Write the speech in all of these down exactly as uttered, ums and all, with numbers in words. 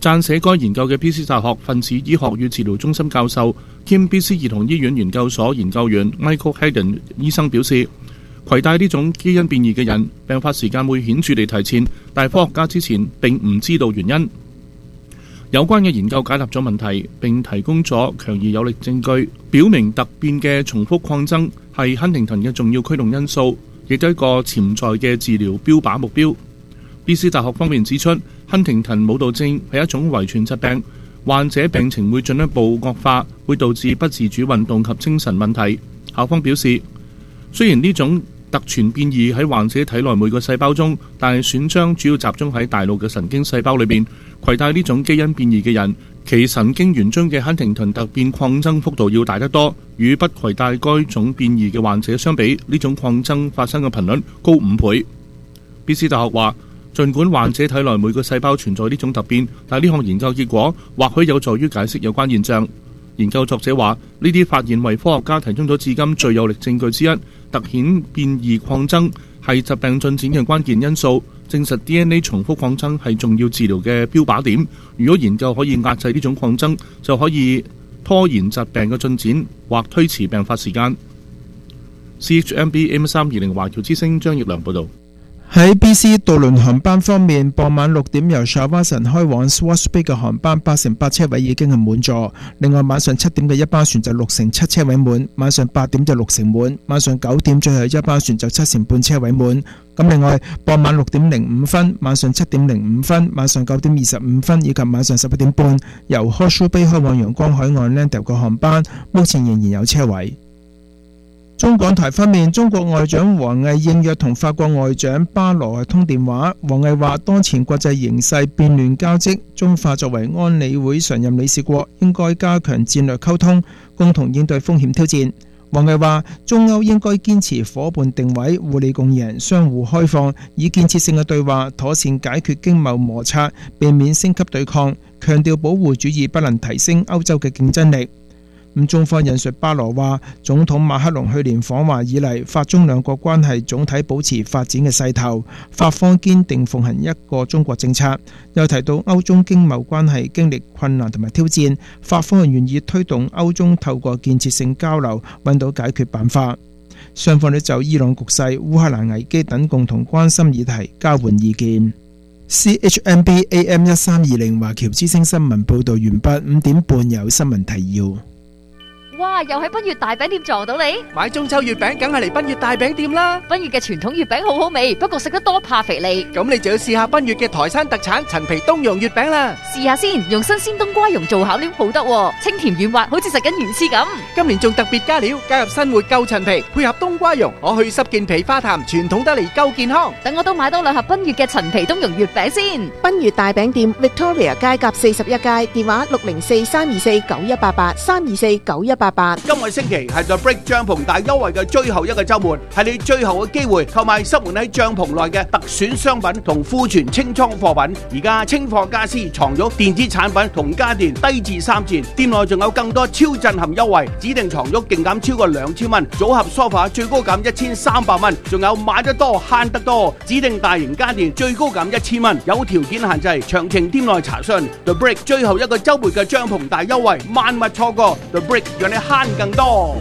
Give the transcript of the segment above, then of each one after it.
撰寫該研究嘅 B C 大學分子醫學與治療中心教授兼 B C 兒童醫院研究所研究員 Michael Hayden 醫生表示，攜帶呢種基因變異嘅人，病發時間會顯著地提前，但科學家之前並唔知道原因。有關嘅研究解答咗問題，並提供咗強而有力證據，表明突變嘅重複擴增係亨廷頓嘅重要驅動因素，亦都係一個潛在嘅治療標靶目標。B C 大學方面指出，亨廷頓舞蹈症係一種遺傳疾病，患者病情會進一步惡化，會導致不自主運動及精神問題。校方表示，雖然呢種特傳變異喺患者體內每個細胞中，但係損傷主要集中喺大腦嘅神經細胞裏邊。攜帶呢種基因變異嘅人，其神經元中嘅亨廷頓突變擴增幅度要大得多，與不攜帶該種變異嘅患者相比，呢種擴增發生嘅頻率高五倍。B C 大學話，儘管患者體內每個細胞存在呢種突變，但呢項研究結果或許有助於解釋有關現象。研究作者話，呢啲發現為科學家提供咗至今最有力證據之一，突顯變異擴增係疾病進展嘅關鍵因素，證實 D N A 重複擴增係重要治療嘅標靶點。如果研究可以壓制呢種擴增，就可以拖延疾病嘅進展或推遲病發時間。C H M B M 三二零華僑之聲張業良報導。 喺 B C 渡輪航班方面，傍晚六點由 Shawson 開往 Swartz Bay 嘅航班八成八車位已經係滿座。另外晚上七點嘅一班船就六成七車位滿，晚上八點就六成滿，晚上九點最後一班船就七成半車位滿。咁另外傍晚六點零五分、晚上七點零五分、晚上九點二十五分以及晚上十一點半由 Horseshoe Bay 開往陽光海岸 Landale 嘅航班，目前仍然有車位。中港台方面，中國外長王毅應約同法國外長巴羅通電話。王毅話，當前國際形勢變亂交織，中法作為安理會常任理事國，應該加強戰略溝通，共同應對風險挑戰。王毅話，中歐應該堅持夥伴定位，互利共贏，相互開放，以建設性嘅對話妥善解決經貿摩擦，避免升級對抗，強調保護主義不能提升歐洲嘅競爭力。咁中方引述巴羅話，總統馬克龍去年訪華以嚟，法中兩國關係總體保持發展嘅勢頭，法方堅定奉行一個中國政策。又提到歐中經貿關係經歷困難同埋挑戰，法方係願意推動歐中透過建設性交流揾到解決辦法。雙方都就伊朗局勢、烏克蘭危機等共同關心議題交換意見。C H M B A M 一三二零華僑之聲新聞報導完畢，五點半有新聞提要。 哇！又喺賓悅大餅店撞到你， 買中秋月餅梗係嚟賓悅大餅店啦！ 賓悅嘅傳統月餅好好味，不過食得多怕肥膩。 咁你就要試下賓悅嘅台山特產陳皮冬蓉月餅啦！ 試下先，用新鮮冬瓜蓉做餡料好得，清甜軟滑，好似食緊魚翅咁。 今年仲特別加料，加入新活夠陳皮，配合冬瓜蓉，可去濕健脾化痰，傳統得嚟夠健康。 等我都買多兩盒賓悅嘅陳皮冬蓉月餅先。 賓悅大餅店 Victoria 街甲四十一街，電話六零四三二四九一八八三二四九一八八。 今個星期係 The Brick 帳篷大優惠嘅最後一個週末，係你最後嘅機會購買濕滿喺帳篷內嘅特選商品同庫存清倉貨品。而家清貨家私、床褥、電子產品同家電低至三折，店內仲有更多超震撼優惠，指定床褥勁減超過兩千蚊，組合梳化最高減一千三百蚊，仲有買得多慳得多，指定大型家電最高減一千蚊，有條件限制，詳情店內查詢。The Brick 最後一個週末嘅帳篷大優惠，萬勿錯過。The Brick 讓你慳更多。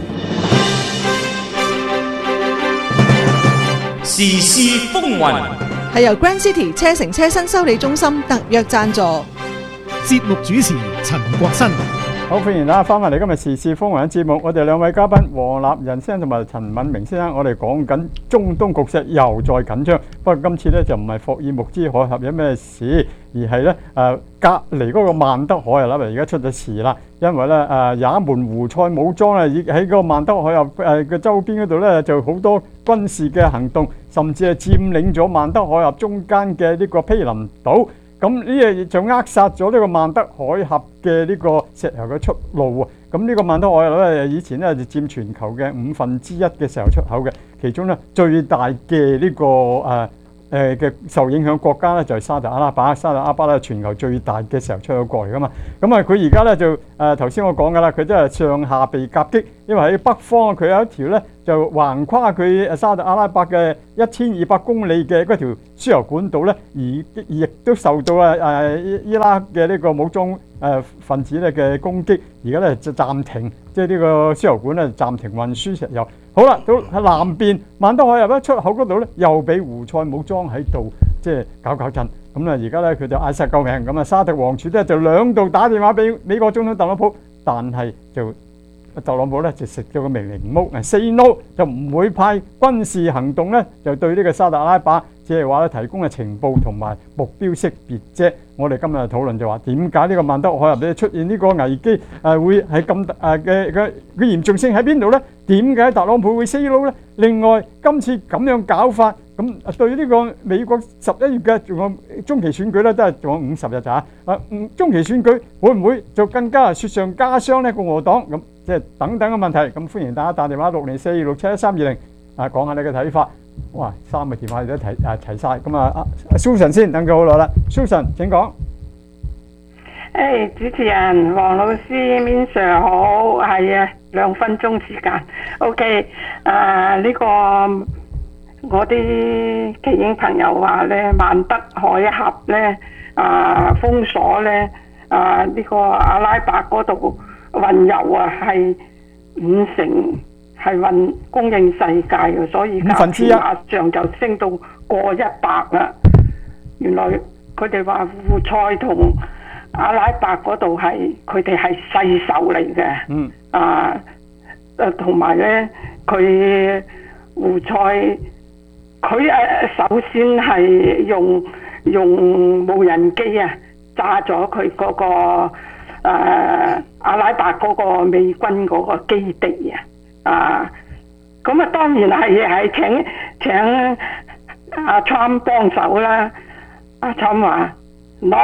時事風雲係由 Grand City 車城車身修理中心特約贊助。 節目主持陳國新。 好，歡迎大家翻返嚟今日時事風雲嘅節目。我哋兩位嘉賓黃立仁先生同埋陳敏明先生，我哋講緊中東局勢又再緊張。不過今次咧就唔係霍爾木茲海峽有咩事，而係咧誒隔離嗰個曼德海峽啦，而家出咗事啦。因為咧誒也門胡塞武裝咧，喺個曼德海峽誒嘅周邊嗰度咧，就好多軍事嘅行動，甚至係佔領咗曼德海峽中間嘅呢個毗鄰島。咁呢嘢就扼殺咗呢個曼德海峽嘅呢個石油嘅出路喎。咁呢個曼德海峽咧，以前咧就佔全球嘅五分之一嘅石油出口嘅，其中咧最大嘅呢、這個誒、呃、 誒嘅受影響國家咧就係沙特阿拉伯，沙特阿拉伯咧全球最大嘅石油出口國嚟噶嘛。咁啊，佢而家咧就誒頭先我講噶啦，佢真係上下被夾擊，因為喺北方佢有一條咧就橫跨佢沙特阿拉伯嘅一千二百公里嘅嗰條輸油管道咧，而亦都受到啊誒伊伊拉克嘅呢個武裝誒分子咧嘅攻擊，而家咧就暫停，即係呢個輸油管咧暫停運輸石油。好啦，到喺南邊曼德海入一出口嗰度咧，又俾胡塞武裝喺度即係搞搞震。咁啊，而家咧佢就嗌晒救命。咁啊，沙特王儲咧就兩度打電話俾美國總統特朗普，但係就特朗普咧就食咗個命令毛，誒 say no 就唔會派軍事行動咧，就對呢個沙特阿拉伯，只係話咧提供嘅情報同埋目標識別啫。我哋今日討論就話點解呢個曼德海入邊出現呢個危機誒會係咁誒嘅嘅嘅嚴重性喺邊度咧？點解特朗普會 say no 咧？另外今次咁樣搞法，咁對呢個美國十一月嘅仲有中期選舉咧，都係仲有五十日咋啊？中期選舉會唔會就更加雪上加霜咧？共和黨咁即係等等嘅問題，咁歡迎大家打電話六零四二六七一三二零啊，講下你嘅睇法。哇，三個電話都齊啊齊曬，咁啊阿 Susan 先等佢好耐啦 ，Susan 請講。 誒，主持人黃老師 Min Sir 好，係啊，兩分鐘時間 ，OK， 誒呢個我啲奇英朋友話咧，曼德海峽咧啊封鎖咧啊呢個阿拉伯嗰度運油啊係五成。係運供應世界嘅，所以價錢馬上就升到過一百啦。原來佢哋話胡塞同阿拉伯嗰度係佢哋係世仇嚟嘅。嗯。啊，誒同埋咧，佢胡塞佢誒首先係用用無人機啊炸咗佢嗰個誒、啊、阿拉伯嗰個美軍嗰個基地啊。啊，咁啊當然係係請請阿 Trump 幫手啦。阿 Trump 話 no，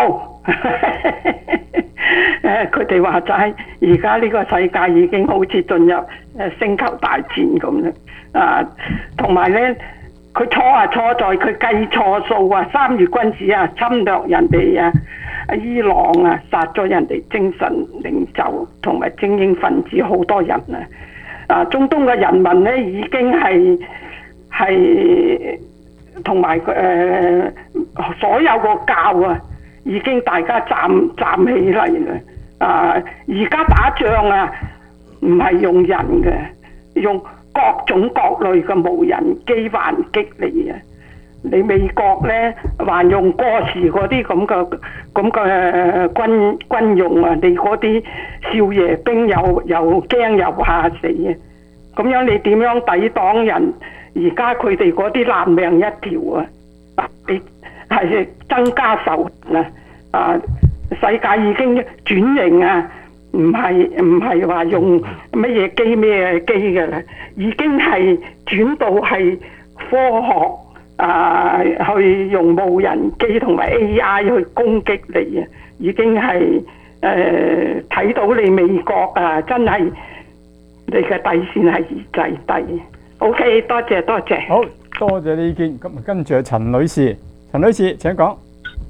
誒佢哋話齋，而家呢個世界已經好似進入誒星球大戰咁啦。啊，同埋咧，佢錯啊錯在佢計錯數啊，三月君子啊侵略人哋啊，伊朗啊殺咗人哋精神領袖同埋精英分子好多人啊。啊，中東嘅人民咧已經係係同埋誒所有個教啊，已經大家站站起嚟啦！啊，而家打仗啊，唔係用人嘅，用各種各類嘅無人機還擊你啊！你美國咧還用過時嗰啲咁嘅咁嘅軍軍用啊，你嗰啲少爺兵又又驚又怕死啊！咁樣你點樣抵擋人？而家佢哋嗰啲爛命一條啊！你係增加仇恨啊！啊，世界已經轉型啊，唔係唔係話用乜嘢機咩機嘅啦，已經係轉到係科學啊，去用無人機同埋 A I 去攻擊你啊！已經係誒睇到你美國啊，真係〜你嘅底線係二制低 ，OK， 多謝多謝。 好多謝你意見，咁跟住係陳女士，陳女士請講。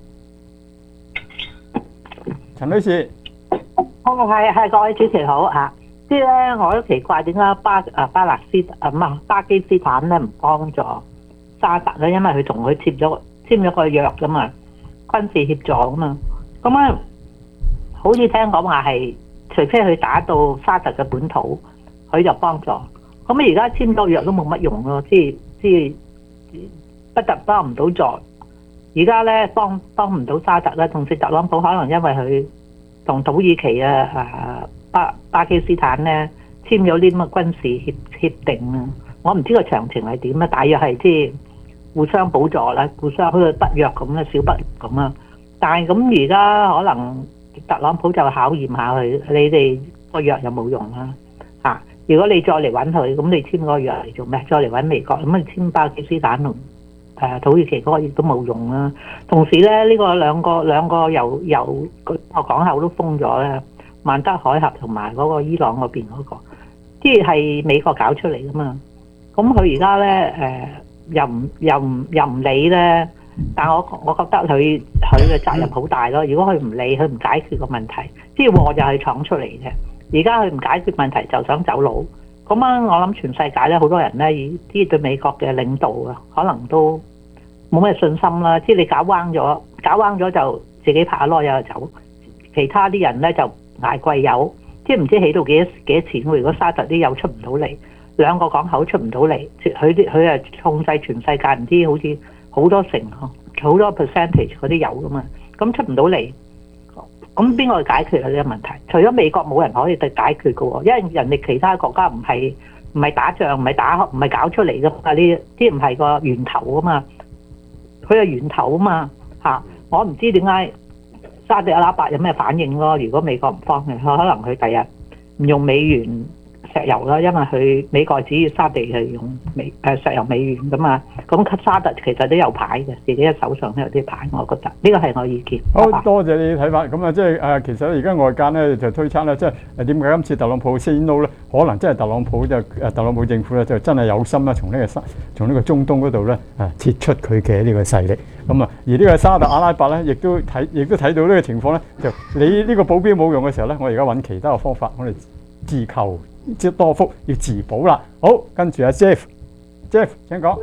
陳女士， 哦係係各位主持好嚇，即係咧我都奇怪點解巴啊巴勒斯啊唔係巴基斯坦咧唔幫助沙特咧，因為佢同佢簽咗簽咗個約噶嘛，軍事協助噶嘛，咁啊好似聽講話係除非佢打到沙特嘅本土。佢就幫助，咁而家簽咗約都冇乜用咯，即係即係不特幫唔到助。而家咧幫幫唔到沙特咧，同時特朗普可能因為佢同土耳其啊啊巴巴基斯坦咧簽咗啲咁嘅軍事協協定啊，我唔知個詳情係點啊，大約係即係互相補助啦，互相好似北約咁啦，小北約咁啊。但係咁而家可能特朗普就考驗下佢，你哋個約有冇用啦嚇？如果你再嚟揾佢，咁你簽嗰個約嚟做咩？再嚟揾美國，咁你簽巴基斯坦同誒土耳其嗰個亦都冇用啦。同時咧，呢個兩個兩個由由個港口都封咗咧，曼德海峽同埋嗰個伊朗嗰邊嗰個，即係美國搞出嚟噶嘛。咁佢而家咧又唔又唔又唔理咧。但我我覺得佢佢嘅責任好大咯。如果佢唔理，佢唔解決個問題，啲禍就係闖出嚟嘅。而家佢唔解決問題就想走佬，咁啊，我諗全世界咧好多人咧，啲對美國嘅領導啊，可能都冇咩信心啦。即係你搞彎咗，搞彎咗就自己拍下籮柚就走，其他啲人咧就捱貴油，即係唔知起到幾多幾多錢喎。如果沙特啲油出唔到嚟，兩個港口出唔到嚟，佢啲佢係控制全世界唔知好似好多成好多 percentage 嗰啲油噶嘛，咁出唔到嚟。咁邊個去解決啊呢個問題？除咗美國冇人可以去解決嘅喎，因為人哋其他國家唔係唔係打仗，唔係打唔係搞出嚟嘅嘛，呢啲唔係個源頭啊嘛，佢係源頭啊嘛嚇。我唔知點解沙特阿拉伯有咩反應咯？如果美國唔幫佢，可能佢第日唔用美元石油啦，因為佢美國只要沙地係用美誒石油美元噶嘛，咁沙特其實都有牌嘅，自己嘅手上都有啲牌，我覺得呢個係我意見。 好多謝你睇法，咁啊即係誒其實而家外間咧就推測咧，即係誒點解今次特朗普 say no 咧？可能真係特朗普就誒特朗普政府咧就真係有心啦，從呢個沙從呢個中東嗰度咧誒撤出佢嘅呢個勢力。咁啊而呢個沙特阿拉伯咧，亦都睇亦都睇到呢個情況咧，就你呢個保鏢冇用嘅時候咧，我而家揾其他嘅方法，我哋自求即係多福，要自保啦。好，跟住阿 Jeff，Jeff 請講。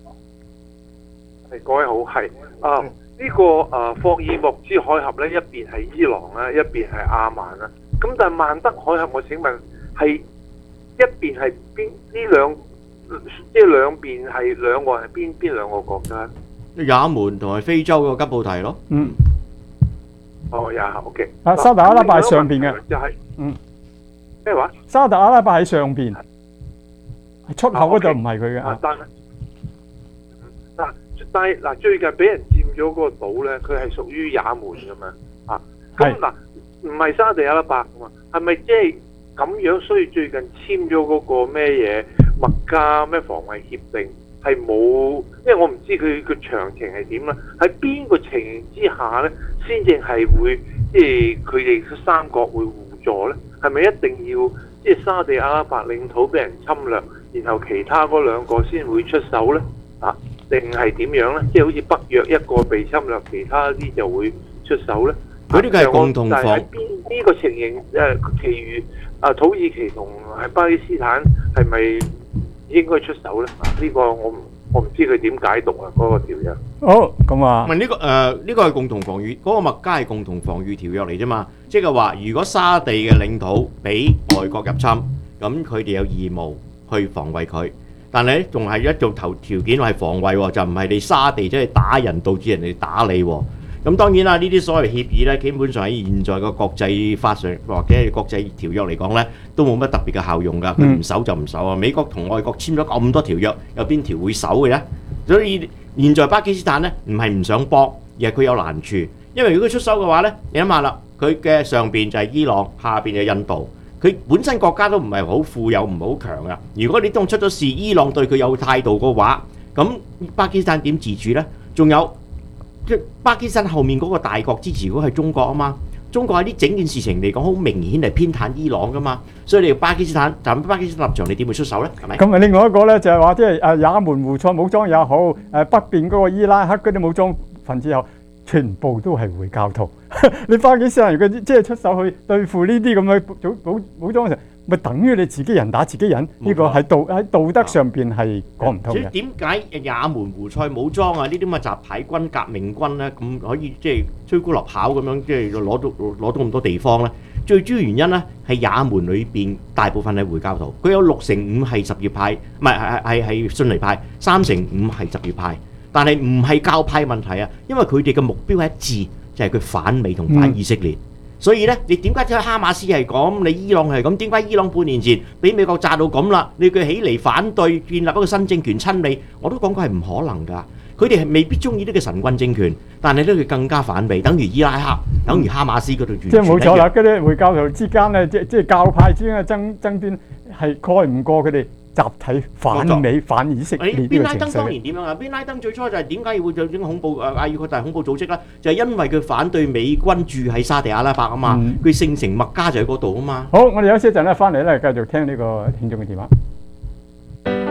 係各位好，係啊呢個誒霍爾木茲海峽咧，一邊係伊朗啦，一邊係阿曼啦。咁但係曼德海峽，我請問係一邊係邊呢兩即係兩邊係兩個係邊邊兩個國家？ 也門同埋非洲個吉布提咯。 嗯。 哦，也 OK。 啊，沙特阿拉伯係上邊嘅。 就係嗯。 咩話？ 沙特阿拉伯喺上邊，出口嗰度唔係佢嘅。 啊，但係嗱，但係嗱，最近俾人佔咗嗰個島咧，佢係屬於也門噶嘛？啊，咁嗱，唔係沙特阿拉伯噶嘛？係咪即係咁樣？所以最近簽咗嗰個咩嘢麥加咩防衛協定係冇？因為我唔知佢個詳情係點啦。喺邊個情形之下咧，先至係會即係佢哋三國會互助咧？係咪一定要即係沙地阿拉伯領土俾人侵略，然後其他嗰兩個先會出手呢？啊，定係點樣呢？即係好似北約一個被侵略，其他啲就會出手呢？ 佢呢個係共同防。 但係喺邊呢個情形誒，其餘啊土耳其同係巴基斯坦係咪應該出手呢？啊，呢個我唔我唔知佢點解讀啊嗰個條約。 好，咁啊， 唔係呢個誒呢個係共同防禦，嗰個麥加係共同防禦條約嚟啫嘛。即係話，如果沙地嘅領土俾外國入侵，咁佢哋有義務去防衛佢。但係咧，仲係一做頭條件係防衛喎，就唔係你沙地即係打人導致人哋打你喎。咁當然啦，呢啲所謂協議咧，基本上喺現在嘅國際法上或者係國際條約嚟講咧，都冇乜特別嘅效用㗎。佢唔守就唔守啊！美國同外國簽咗咁多條約，有邊條會守嘅咧？所以現在巴基斯坦咧，唔係唔想幫，而係佢有難處。因為如果佢出手嘅話咧，你諗下啦，佢嘅上邊就係伊朗，下邊就係印度。佢本身國家都唔係好富有，唔係好強啊。如果你當出咗事，伊朗對佢有態度嘅話，咁巴基斯坦點自主呢？仲有即巴基斯坦後面嗰個大國支持嗰個係中國啊嘛。中國喺呢整件事情嚟講，好明顯係偏袒伊朗噶嘛。所以你巴基斯坦站喺巴基斯坦立場，你點會出手呢？係咪？ 咁啊，另外一個咧就係話，即係誒也門胡塞武裝也好，誒北邊嗰個伊拉克嗰啲武裝分子又好，全部都係回教徒。你巴基斯坦如果即係出手去對付呢啲咁嘅武武武裝嘅時候，咪等於你自己人打自己人？呢個係道喺道德上邊係講唔通嘅。 所以點解也門胡塞武裝啊呢啲咁嘅雜牌軍、革命軍咧，咁可以即係吹鼓立跑咁樣，即係攞到攞到咁多地方咧？最主要原因咧係也門裏邊大部分係回教徒，佢有六成五係什葉派，唔係係係係遜尼派，三成五係什葉派。但係唔係教派問題啊，因為佢哋嘅目標係一致，就係佢反美同反以色列。所以咧，你點解即係哈馬斯係咁，你伊朗係咁？點解伊朗半年前俾美國炸到咁啦？你佢起嚟反對建立一個新政權親美，我都講過係唔可能㗎。佢哋係未必中意呢個神棍政權，但係咧佢更加反美，等於伊拉克，等於哈馬斯嗰度。 即係冇錯啦，嗰啲回教徒之間咧，即即係教派之間嘅爭爭端係蓋唔過佢哋集體反美反以色列呢個情緒。邊拉登當年點樣啊？邊拉登最初就係點解會有種恐怖誒阿爾蓋達恐怖組織啦？就係因為佢反對美軍駐喺沙地阿拉伯啊嘛，佢聖城麥加就喺嗰度啊嘛。 好，我哋休息一陣咧，翻嚟咧繼續聽呢個聽眾嘅電話。 電器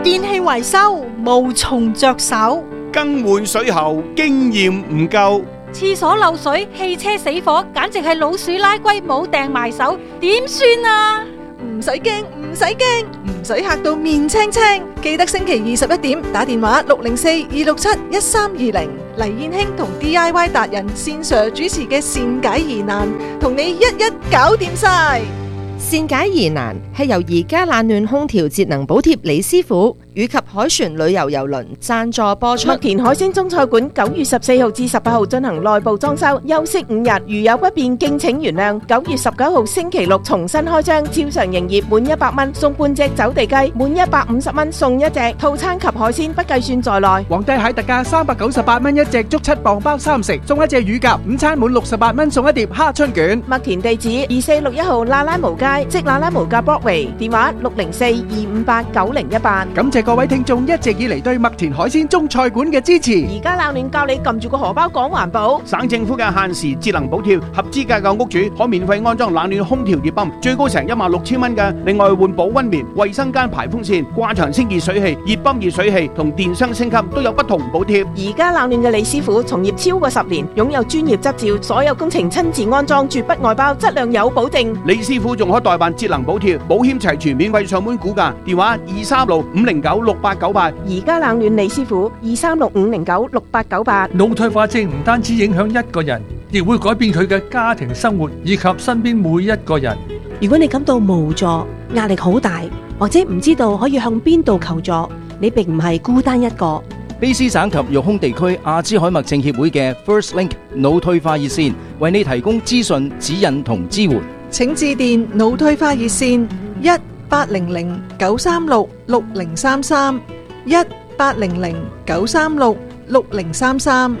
維修，無從着手； 更換水喉經驗唔夠； 廁所漏水，汽車死火，簡直係老鼠拉龜冇掟埋手，點算啊？ 唔使驚，唔使驚，唔使嚇到面青青。記得星期二十一點打電話六零四二六七一三二零，黎燕興同 D I Y 達人線 Sir 主持嘅善解疑難，同你一一搞掂晒。 善解疑難係由而家冷暖空調節能補貼李師傅以及海船旅遊郵輪贊助播出。 麥田海鮮中菜館九月十四號至十八號進行內部裝修，休息五日，如有不便敬請原諒。九月十九號星期六重新開張，照常營業，滿一百蚊送半隻走地雞，滿一百五十蚊送一隻，套餐及海鮮不計算在內。 皇帝蟹特價三百九十八蚊一隻，足七磅包三食，送一隻乳鴿。午餐滿六十八蚊送一碟蝦春卷。 麥田地址二四六一號啦啦無街，即啦啦無價 Broadway， 電話六零四二五八九零一八。 感謝各位聽眾一直以嚟對麥田海鮮中菜館嘅支持。 而家冷暖教你撳住個荷包講環保。 省政府嘅限時節能補貼，合資格嘅屋主可免費安裝冷暖空調熱泵，最高成一萬六千蚊嘅。另外換保溫棉、衛生間排風扇、掛牆清熱水器、熱泵熱水器同電箱升級都有不同補貼。 而家冷暖嘅李師傅從業超過十年，擁有專業執照，所有工程親自安裝，絕不外包，質量有保證。 李師傅仲可代辦節能補貼，保險齊全，免費上門估價，電話二三六五零九六八九八。 而家冷暖李師傅二三六五零九六八九八。 腦退化症唔單止影響一個人，亦會改變佢嘅家庭生活以及身邊每一個人。 如果你感到無助、壓力好大，或者唔知道可以向邊度求助，你並唔係孤單一個。 卑詩省及育空地區阿茲海默症協會嘅 First Link 腦退化熱線為你提供資訊、指引同支援。 請致電腦退化熱線一八零零九三六六零三三一八零零九三六六零三三。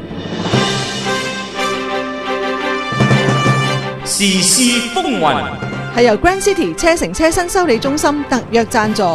時事風雲係由 Grand City 車城車新修理中心特約贊助。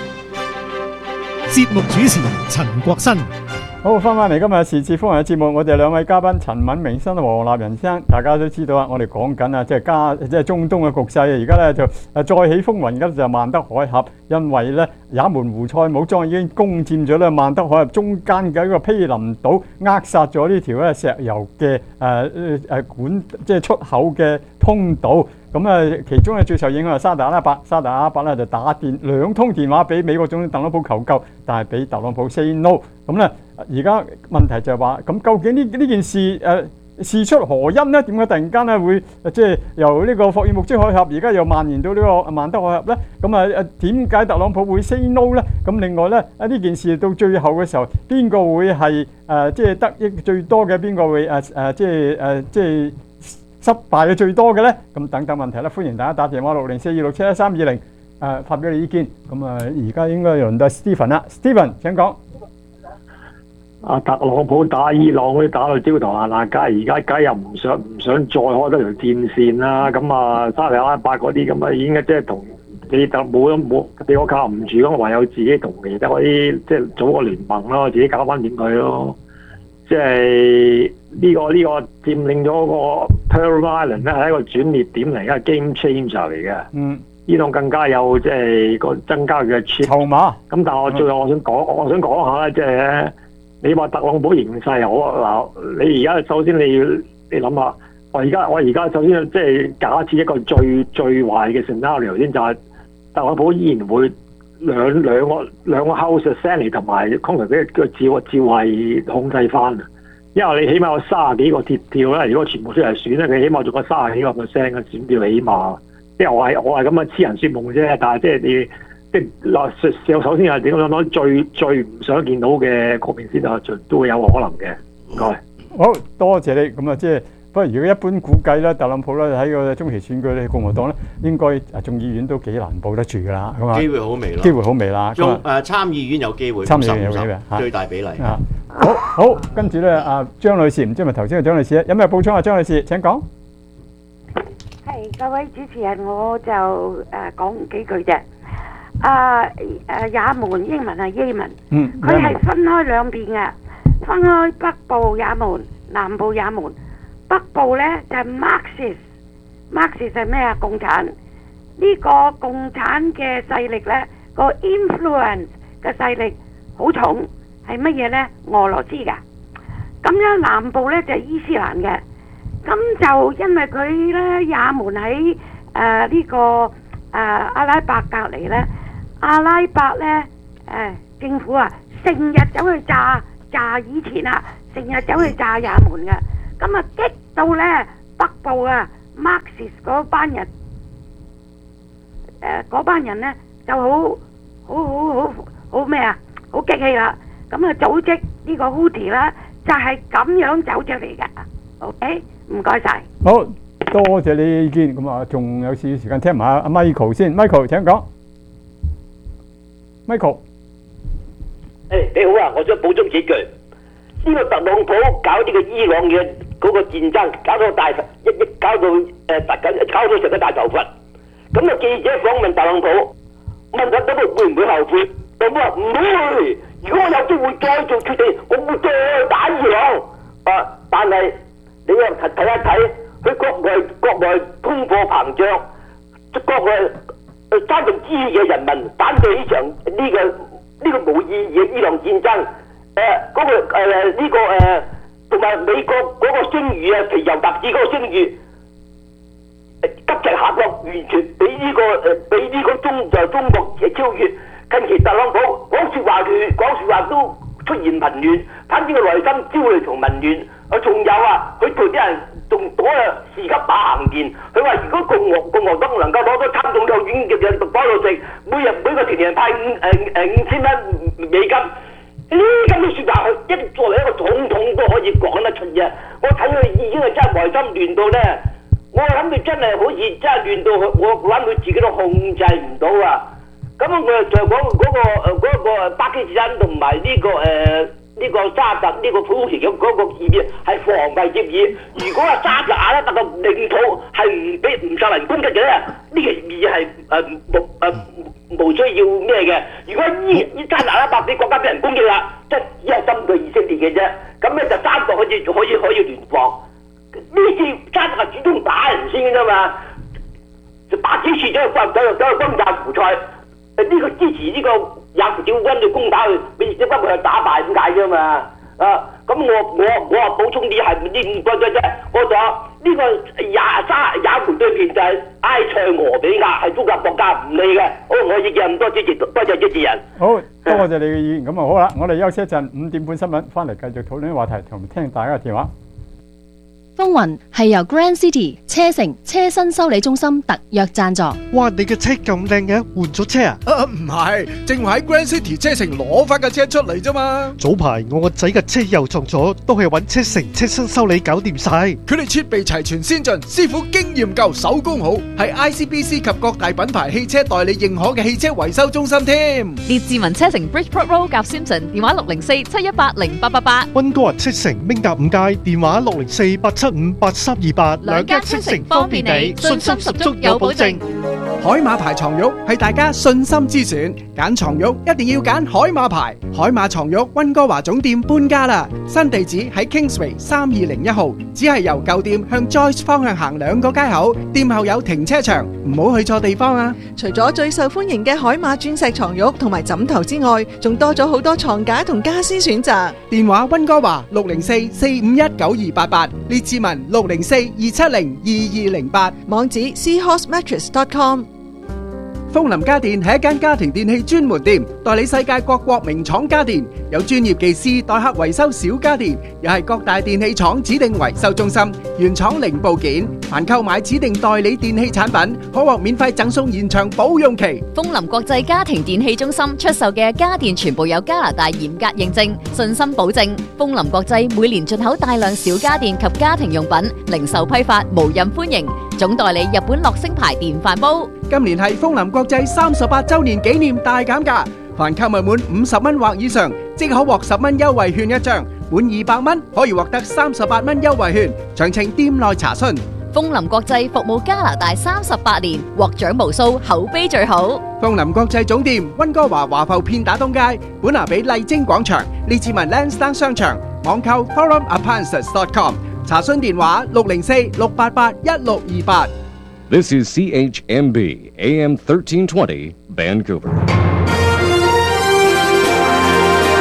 節目主持陳國新。 好，翻返嚟今日時事風雲嘅節目，我哋兩位嘉賓陳敏明生同黃立仁先生，大家都知道啊，我哋講緊啊，即係加即係中東嘅局勢啊，而家咧就誒再起風雲，而家就曼德海峽，因為咧也門胡塞武裝已經攻佔咗咧曼德海峽中間嘅一個毗鄰島，扼殺咗呢條咧石油嘅誒誒管即係出口嘅通道。咁啊，其中咧最受影響係沙特阿拉伯，沙特阿拉伯咧就打電兩通電話俾美國總統特朗普求救，但係俾特朗普 say no。咁咧，而家問題就係話，咁究竟呢呢件事誒事出何因呢？點解突然間咧會即係由呢個霍爾木茲海峽而家又蔓延到呢個曼德海峽咧？咁啊誒點解特朗普會 say no 咧？咁另外咧啊呢件事到最後嘅時候，邊個會係誒即係得益最多嘅？邊個會誒誒即係誒即係失敗嘅最多嘅咧？咁等等問題咧，歡迎大家打電話六零四二六七一三二零誒發表你意見。咁啊，而家應該輪到 Stephen 啦 ，Stephen 請講。 阿特朗普打伊朗嗰啲打到焦頭爛額，梗係而家梗係又唔想唔想再開多條戰線啦。咁啊，沙特阿拉伯嗰啲咁啊，已經即係同你特冇都冇，你我靠唔住咁，唯有自己同其他嗰啲即係組個聯盟咯，自己搞翻掂佢咯。即係呢個呢個佔領咗個 Pearl Island 咧，係一個轉捩點嚟，一個 game changer 嚟嘅。 嗯， 伊朗更加有即係個增加嘅籌碼。 咁但係我最後我想講，我想講下咧，即係你話特朗普形勢好啊嗱，你而家首先你要你諗下，我而家我而家首先即係假設一個最最壞嘅 scenario 先，就係特朗普依然會兩兩個兩個 House of Senate 同埋 Congress 嘅個照照係控制翻啊，因為你起碼有三十幾個鐵票啦，如果全部出嚟選咧，佢起碼仲有三十幾個 percent 嘅選票起碼，即係我係我係咁嘅痴人說夢啫，但係即係你。即係嗱，首先係點講講最最唔想見到嘅局面先啊，都會有可能嘅。唔該， 好多謝你。咁啊，即係不過如果一般估計咧，特朗普咧喺個中期選舉咧，共和黨咧應該啊眾議院都幾難保得住㗎啦。咁啊， 機會好微咯， 機會好微啦。 中誒參議院有機會， 參議院有機會， 最大比例。 啊，好好，跟住咧，阿張女士，唔知係咪頭先嘅張女士咧，有咩補充啊？張女士請講。 係各位主持人，我就誒講幾句啫。啊誒，也門英文係耶文，佢係分開兩邊嘅，分開北部也門、南部也門。北部咧就係 Marxist，Marxist 係咩啊？共產。呢個共產嘅勢力咧，個 influence 嘅勢力好重，係乜嘢呢？俄羅斯㗎。咁樣南部呢就係伊斯蘭嘅。咁就因為佢呢也門喺誒呢個誒、呃、阿拉伯隔離呢，阿拉伯呢誒、呃、政府啊成日走去炸炸以前啊，成日走去炸也門嘅。咁啊激到呢北部啊 Marxist 嗰班人誒嗰、呃、班人呢就好好好好好咩啊，好激氣啦。咁啊組織呢個 Houthi 啦，就係、是、咁樣走出嚟㗎。OK。唔該晒， 好多謝你意見。咁啊，仲有少少時間聽埋阿 Michael 先。Michael 請講。Michael， 誒你好啊，我想補充幾句。呢個特朗普搞呢個伊朗嘅嗰個戰爭，搞到大一一搞到誒突緊，搞到成個大頭佛。咁啊，記者訪問特朗普，問佢嗰度會唔會後悔？特朗普話唔會。如果我有機會再做決定，我會再打伊朗。啊，但係。你又睇睇一睇，佢國內國內通貨膨脹，國內三分之二嘅人民反對呢場呢個呢個無意義嘅伊朗戰爭。誒嗰個誒呢個誒同埋美國嗰個聲譽啊，皮尤特斯嗰個聲譽急劇下降，完全俾呢個誒俾呢個中就中國嘅超越。近期特朗普講説話亂，講説話都出現民亂，反正個內心焦慮同民亂。佢仲有啊，佢同啲人仲嗰個時急打行電。佢話如果共和共和黨能夠攞到參眾兩院嘅嘅保留席，每日每個成年人派五誒誒五千蚊美金，呢咁嘅説話，佢一作為一個總統都可以講得出嘅。我睇佢已經係真係內心亂到咧，我諗佢真係好似真係亂到我我諗佢自己都控制唔到啊！咁我就講嗰個誒嗰個巴基斯坦同埋呢個誒。呢個沙特呢個土耳其嘅嗰個協議係防衛協議。如果係沙特阿拉伯嘅領土係唔俾唔受人攻擊嘅咧，呢個協議係誒無誒無需要咩嘅。如果依依沙特阿拉伯啲國家俾人攻擊啦，即係只係針對以色列嘅啫。咁咧就三國可以可以可以聯防。呢次沙特係主動打人先嘅啫嘛，就打幾次走去走去走去轟炸胡塞。誒呢個支持呢個也門政府軍去攻打佢，俾亦都不過係打敗咁解啫嘛。啊，咁我我我話補充啲係呢五個啫啫。我就話呢個也沙也門對面就係埃塞俄比亞係中國國家唔理嘅。好，我意見咁多，支持多謝支持人。 好，多謝你嘅意見。咁啊好啦，我哋休息一陣，五點半新聞翻嚟繼續討論啲話題，同聽大家嘅電話。 風雲係由 Grand City 車城車身修理中心特約贊助。 哇！你嘅車咁靚嘅，換咗車啊？ 啊唔係，正話喺 Grand City 車城攞翻架車出嚟啫嘛。 早排我個仔嘅車又撞咗，都係揾車城車身修理搞掂晒。 佢哋設備齊全先進，師傅經驗夠，手工好，係 I C B C 及各大品牌汽車代理認可嘅汽車維修中心添。 列治文車城 Bridgeport Road 夾 Simpson， 電話六零四七一八零八八八。 溫哥華車城明甲五街，電話六零四八七五八三二八。 兩間車城方便你，信心十足有保證。 海馬牌床褥係大家信心之選，揀床褥一定要揀海馬牌。海馬床褥溫哥華總店搬家啦，新地址喺 Kingsway 三二零一號，只係由舊店向 Joyce 方向行兩個街口，店後有停車場，唔好去錯地方啊！ 除咗最受歡迎嘅海馬鑽石床褥同埋枕頭之外，仲多咗好多床架同家私選擇。 電話溫哥華六零四四五一九二八八，列治文六零四二七零二二零八， 網址 seahorse mattress dot com。 楓林家電係一間家庭電器專門店，代理世界各國名廠家電，有專業技師代客維修小家電，又係各大電器廠指定維修中心，原廠零部件。凡購買指定代理電器產品，可獲免費贈送延長保用期。 楓林國際家庭電器中心出售嘅家電全部有加拿大嚴格認證，信心保證。楓林國際每年進口大量小家電及家庭用品，零售批發無任歡迎。總代理日本樂星牌電飯煲。 今年係楓林國際三十八周年紀念大減價，凡購物滿五十蚊或以上，即可獲十蚊優惠券一張；滿二百蚊可以獲得三十八蚊優惠券。詳情店內查詢。 楓林國際服務加拿大三十八年，獲獎無數，口碑最好。 楓林國際總店溫哥華華埠片打東街，本拿比麗晶廣場，列治文 Lansdowne 商場，網購 forum appliances dot com， 查詢電話六零四六八八一六二八。 This is C H M B A M thirteen twenty Vancouver.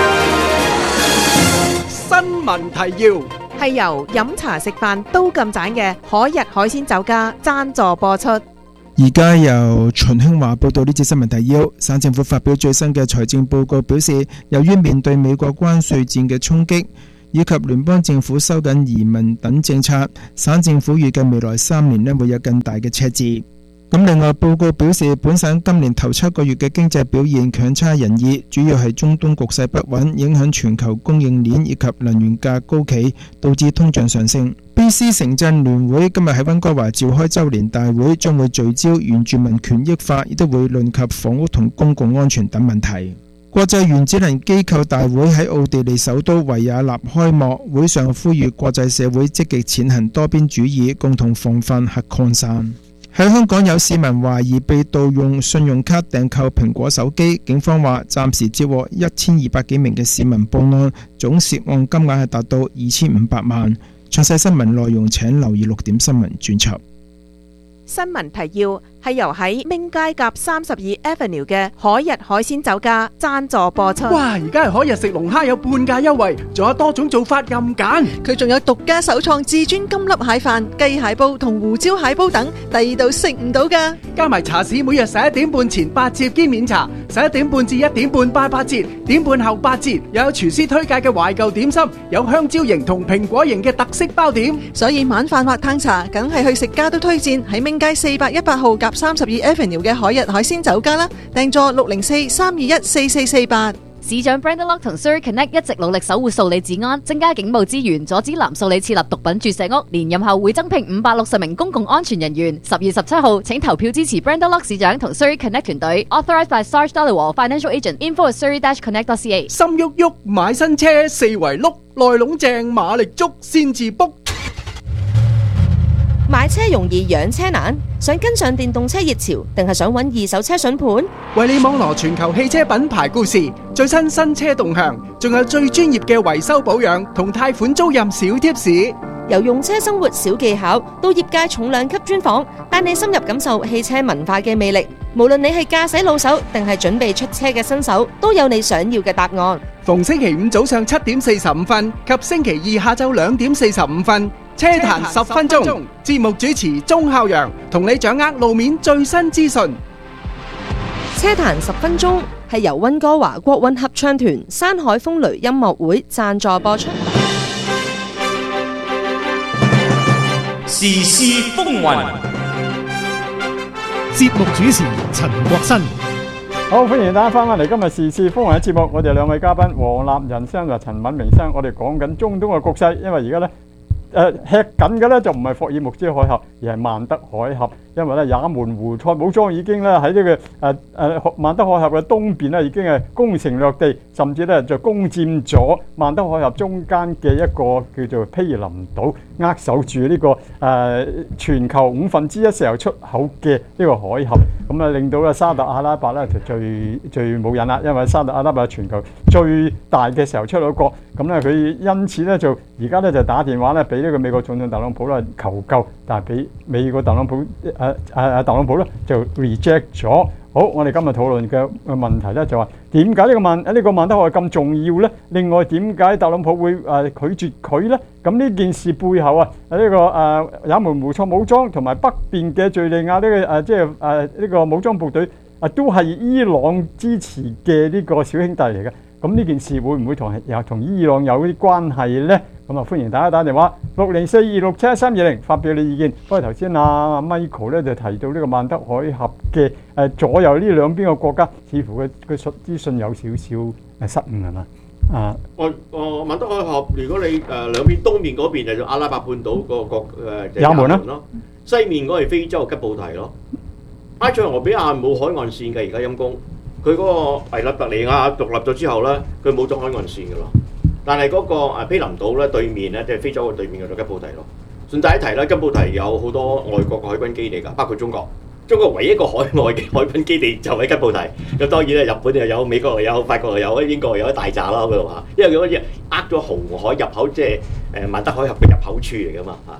聞提要係由飲茶食飯都咁盞嘅海逸海鮮酒家贊助播出。 而家由秦興華報道呢節新聞提要。省政府發表最新嘅財政報告，表示由於面對美國關稅戰嘅衝擊，以及聯邦政府收緊移民等政策，省政府預計未來三年呢會有更大嘅赤字。咁另外報告表示，本省今年頭七個月嘅經濟表現強差人意，主要係中東局勢不穩，影響全球供應鏈以及能源價高企，導致通脹上升。B C 城鎮聯會今日喺溫哥華召開周年大會，將會聚焦原住民權益法，亦都會論及房屋同公共安全等問題。國際原子能機構大會喺奧地利首都維也納開幕，會上呼籲國際社會積極踐行多邊主義，共同防範核擴散。喺香港有市民懷疑被盜用信用卡訂購蘋果手機，警方話暫時接獲一千二百幾名嘅市民報案，總涉案金額係達到二千五百萬。詳細新聞內容請留意六點新聞專輯。 新聞提要係由喺明街夾三十二 Avenue 嘅海逸海鮮酒家贊助播出。 哇！而家係海逸食龍蝦有半價優惠，仲有多種做法任揀。 佢仲有獨家首創至尊金粒蟹飯、雞蟹煲同胡椒蟹煲等，第二度食唔到㗎。 加埋茶市每日十一點半前八折兼免茶，十一點半至一點半八八折，點半後八折。又有廚師推介嘅懷舊點心，有香蕉型同蘋果型嘅特色包點。 所以晚飯或嘆茶，梗係去食家都推薦喺明街四百一百號夾三十二 Avenue 嘅海逸海鮮酒家啦，訂座六零四三二一四四四八。 市長 Brenda Lock 同 Surrey Connect 一直努力守護數理治安，增加警務資源，阻止藍數理設立毒品注射屋。連任後會增聘五百六十名公共安全人員。十月十七號，請投票支持 Brenda Lock 市長同 Surrey Connect 團隊。Authorized by Sarge Dhaliwal Financial Agent. Info at surrey dash connect dot c a。 心喐喐買新車，四圍碌，內籠正馬力足先至 book。 買車容易養車難，想跟上電動車熱潮，定係想揾二手車筍盤？ 為你網羅全球汽車品牌故事、最新新車動向，仲有最專業嘅維修保養同貸款租賃小貼士。 由用車生活小技巧到業界重量級專訪，帶你深入感受汽車文化嘅魅力。無論你係駕駛老手定係準備出車嘅新手，都有你想要嘅答案。 逢星期五早上七點四十五分及星期二下晝兩點四十五分，車壇十分鐘，節目主持鐘孝陽同你掌握路面最新資訊。 車壇十分鐘係由溫哥華國韻合唱團山海風雷音樂會贊助播出。 時事風雲， 節目主持陳國新。 好，歡迎大家翻返嚟今日時事風雲嘅節目。我哋兩位嘉賓黃立仁生同陳敏明生，我哋講緊中東嘅局勢，因為而家咧。誒、呃、吃緊嘅咧就唔係霍爾木茲海峽，而係曼德海峽，因為咧也門胡塞武裝已經咧喺呢個誒誒曼德海峽嘅東邊咧已經係攻城略地，甚至咧就攻佔咗曼德海峽中間嘅一個叫做毗鄰島，扼守住呢、這個誒、呃、全球五分之一石油出口嘅呢個海峽，咁啊令到咧沙特阿拉伯咧就最最冇癮啦，因為沙特阿拉伯係全球最大嘅石油出口國，咁咧佢因此咧就而家咧就打電話咧俾呢個美國總統特朗普咧求救，但係俾美國特朗普誒誒誒特朗普咧就 reject 咗。好，我哋今日討論嘅問題咧就話點解呢個曼呢、呢個曼德海咁重要咧？另外點解特朗普會誒、呃、拒絕佢咧？咁呢件事背後啊呢、呢個誒、呃、也門胡塞武裝同埋北邊嘅敍利亞呢、呢個誒、呃、即係誒呢個武裝部隊啊、呃、都係伊朗支持嘅呢個小兄弟嚟嘅。咁呢件事會唔會同又同伊朗有啲關係咧？咁啊，歡迎大家打電話六零四二六七一三二零發表你意見。不過頭先阿 Michael 咧就提到呢個曼德海峽嘅誒左右呢兩邊嘅國家，似乎佢佢資訊有少少誒失誤係嘛？啊， 我我曼德海峽，如果你誒兩邊東面嗰邊就阿拉伯半島個國誒也門啦， 西面嗰係非洲吉布提咯。埃塞俄比亞冇海岸線嘅，而家陰公。佢嗰個維勒特利亞獨立咗之後咧，佢冇咗海岸線嘅咯。但係嗰個誒毗鄰島咧對面咧，即係非洲嘅對面嘅就吉布提咯。順帶一提啦，吉布提有好多外國嘅海軍基地㗎，包括中國。中國唯一一個海外嘅海軍基地就喺吉布提。咁當然咧，日本又有，美國又有，法國又有，英國又有一大紮啦嗰度嚇。因為佢嗰啲呃咗紅海入口，即係誒曼德海峽嘅入口處嚟㗎嘛嚇。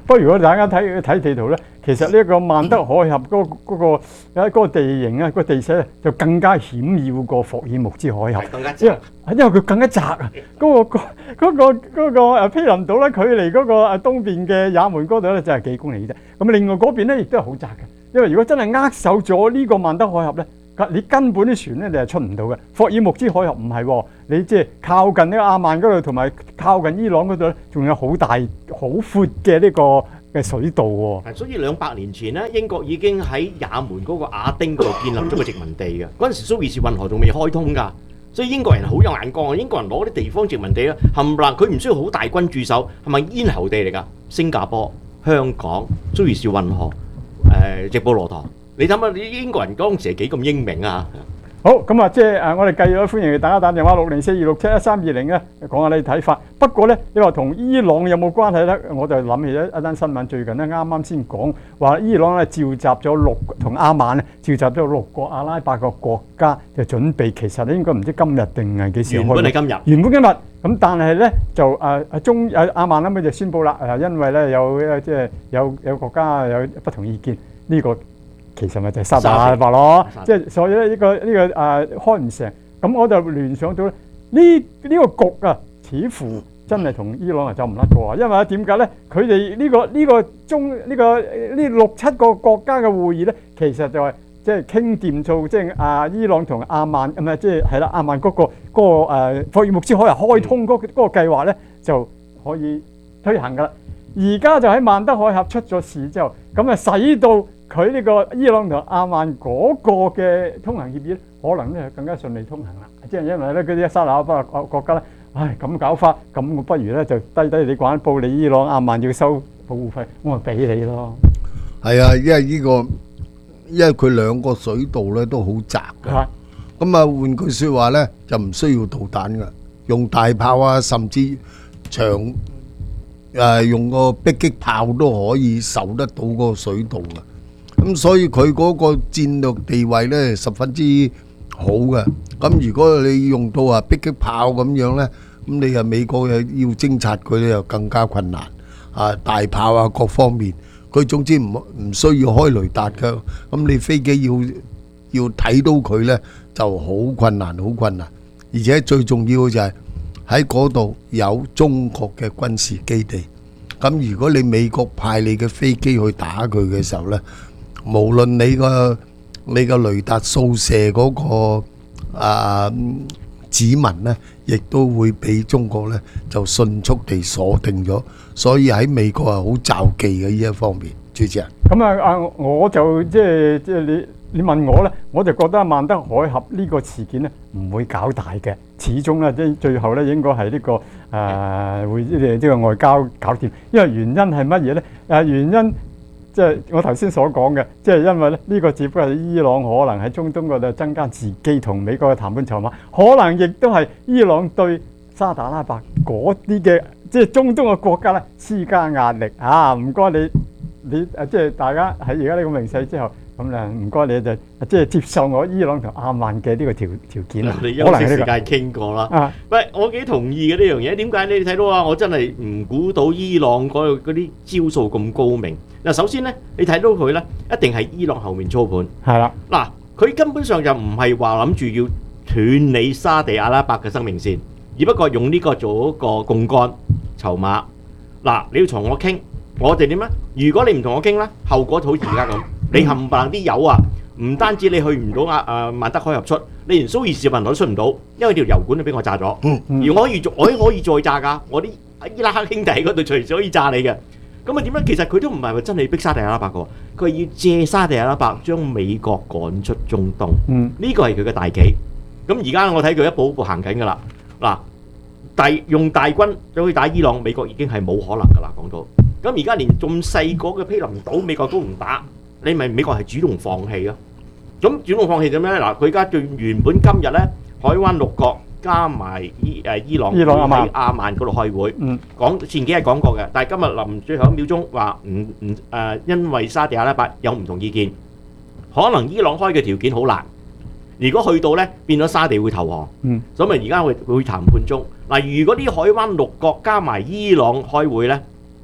不過如果大家睇睇地圖咧，其實呢一個曼德海峽嗰嗰個嗰個地形啊，個地勢咧就更加險要過霍爾木茲海峽， 更加因為因為佢更加窄啊！嗰個嗰嗰個嗰個誒毗鄰島咧，距離嗰個誒東邊嘅也門嗰度咧就係幾公里啫。咁另外嗰邊咧亦都係好窄嘅，因為如果真係扼守咗呢個曼德海峽咧，你根本啲船咧你係出唔到嘅。霍爾木茲海峽唔係喎，你即係靠近呢個阿曼嗰度，同埋靠近伊朗嗰度咧，仲有好大好闊嘅呢個嘅水道喎。 所以兩百年前咧，英國已經喺也門嗰個亞丁嗰度建立咗個殖民地嘅。嗰陣時蘇伊士運河仲未開通㗎，所以英國人好有眼光啊！英國人攞啲地方殖民地咧，冚唪唥佢唔需要好大軍駐守，係咪咽喉地嚟㗎？新加坡、香港、蘇伊士運河、誒直布羅陀。你諗下，啲英國人當時係幾咁英明啊！ 好咁啊，即係誒，我哋繼續歡迎大家打電話六零四二六七一三二零咧，講下你睇法。不過咧，你話同伊朗有冇關係咧？我就諗起一一單新聞，最近咧啱啱先講話，伊朗咧召集咗六同阿曼咧召集咗六個阿拉伯個國家，就準備其實咧應該唔知今日定係幾時開。 原本係今日。 原本今日咁，但係咧就誒誒中誒阿曼啱啱就宣佈啦，誒因為咧有誒即係有有國家有不同意見呢個。其實咪就係沙特阿拉伯咯，即係所以咧呢個呢個誒開唔成，咁我就聯想到咧呢呢個局啊，似乎真係同伊朗係走唔甩過啊！因為咧點解咧？佢哋呢個呢個中呢個呢六七個國家嘅會議咧，其實就係即係傾掂數，即係啊伊朗同阿曼咁啊，即係係啦，阿曼嗰個嗰個誒霍爾木茲海峽開通嗰嗰個計劃咧就可以推行噶啦。而家就喺曼德海峽出咗事之後，咁啊使到佢呢個伊朗同阿曼嗰個嘅通行協議咧，可能咧更加順利通行啦。即係因為咧嗰啲沙特阿拉伯國國家咧，唉咁搞法，咁我不如咧就低低你關報你伊朗阿曼要收保護費，我咪俾你咯。 係啊，因為呢個因為佢兩個水道咧都好窄嘅，咁啊換句説話咧就唔需要導彈㗎，用大炮啊，甚至長誒用個迫擊炮都可以受得到個水道嘅。咁所以佢嗰個戰略地位咧十分之好嘅。咁如果你用到啊迫擊炮咁樣咧，咁你啊美國又要偵察佢咧又更加困難啊！大炮啊各方面，佢總之唔唔需要開雷達嘅。咁你飛機要要睇到佢咧就好困難，好困難。而且最重要嘅就係喺嗰度有中國嘅軍事基地。咁如果你美國派你嘅飛機去打佢嘅時候咧，無論你個你個雷達掃射嗰個啊指紋咧，亦都會俾中國咧就迅速地鎖定咗，所以喺美國係好罩忌嘅呢一方面。主持人， 咁啊啊，我就即係即係你你問我咧，我就覺得曼德海峽呢個事件咧唔會搞大嘅，始終咧即係最後咧應該係呢個誒會呢個外交搞掂，因為原因係乜嘢咧？誒原因。即係我頭先所講嘅，即係因為咧呢個只不過係伊朗可能喺中東嗰度增加自己同美國嘅談判籌碼，可能亦都係伊朗對沙特阿拉伯嗰啲嘅即係中東嘅國家咧施加壓力啊！唔該你你誒即係大家喺而家呢個名勢之後，咁咧唔該你就即係接受我伊朗同阿曼嘅呢個條條件啦。 你休息時間傾過啦。啊，喂，我幾同意嘅呢樣嘢。點解你睇到啊？我真係唔估到伊朗嗰嗰啲招數咁高明。嗱，首先咧，你睇到佢咧，一定係伊朗後面操盤。係啦，嗱，佢根本上就唔係話諗住要斷你沙地阿拉伯嘅生命線，而不過用呢個做一個槓桿籌碼。嗱，你要同我傾，我哋點咧？如果你唔同我傾咧，後果就好似而家咁，你冚唪唥啲油啊，唔單止你去唔到啊啊曼德海峽出，你連蘇伊士運河都出唔到，因為條油管都俾我炸咗。嗯嗯、而我可以我可以再炸㗎，我啲伊拉克兄弟喺嗰度隨時可以炸你嘅。咁啊點咧？其實佢都唔係話真係逼沙地阿拉伯嘅，佢係要借沙地阿拉伯將美國趕出中東。嗯，呢個係佢嘅大棋。咁而家我睇佢一步一步行緊㗎啦。嗱，大用大軍走去打伊朗，美國已經係冇可能㗎啦。講到咁而家連咁細個嘅毗鄰島，美國都唔打，你咪美國係主動放棄咯。咁主動放棄咗咩咧？嗱，佢而家最原本今日咧，海灣六國加埋伊誒伊朗喺阿曼嗰度開會，講前幾日講過嘅，但係今日臨最後一秒鐘話唔唔誒，因為沙地阿拉伯有唔同意見，可能伊朗開嘅條件好難。如果去到咧，變咗沙地會投降，嗯，所以咪而家會會談判中。嗱，如果啲海灣六國加埋伊朗開會咧，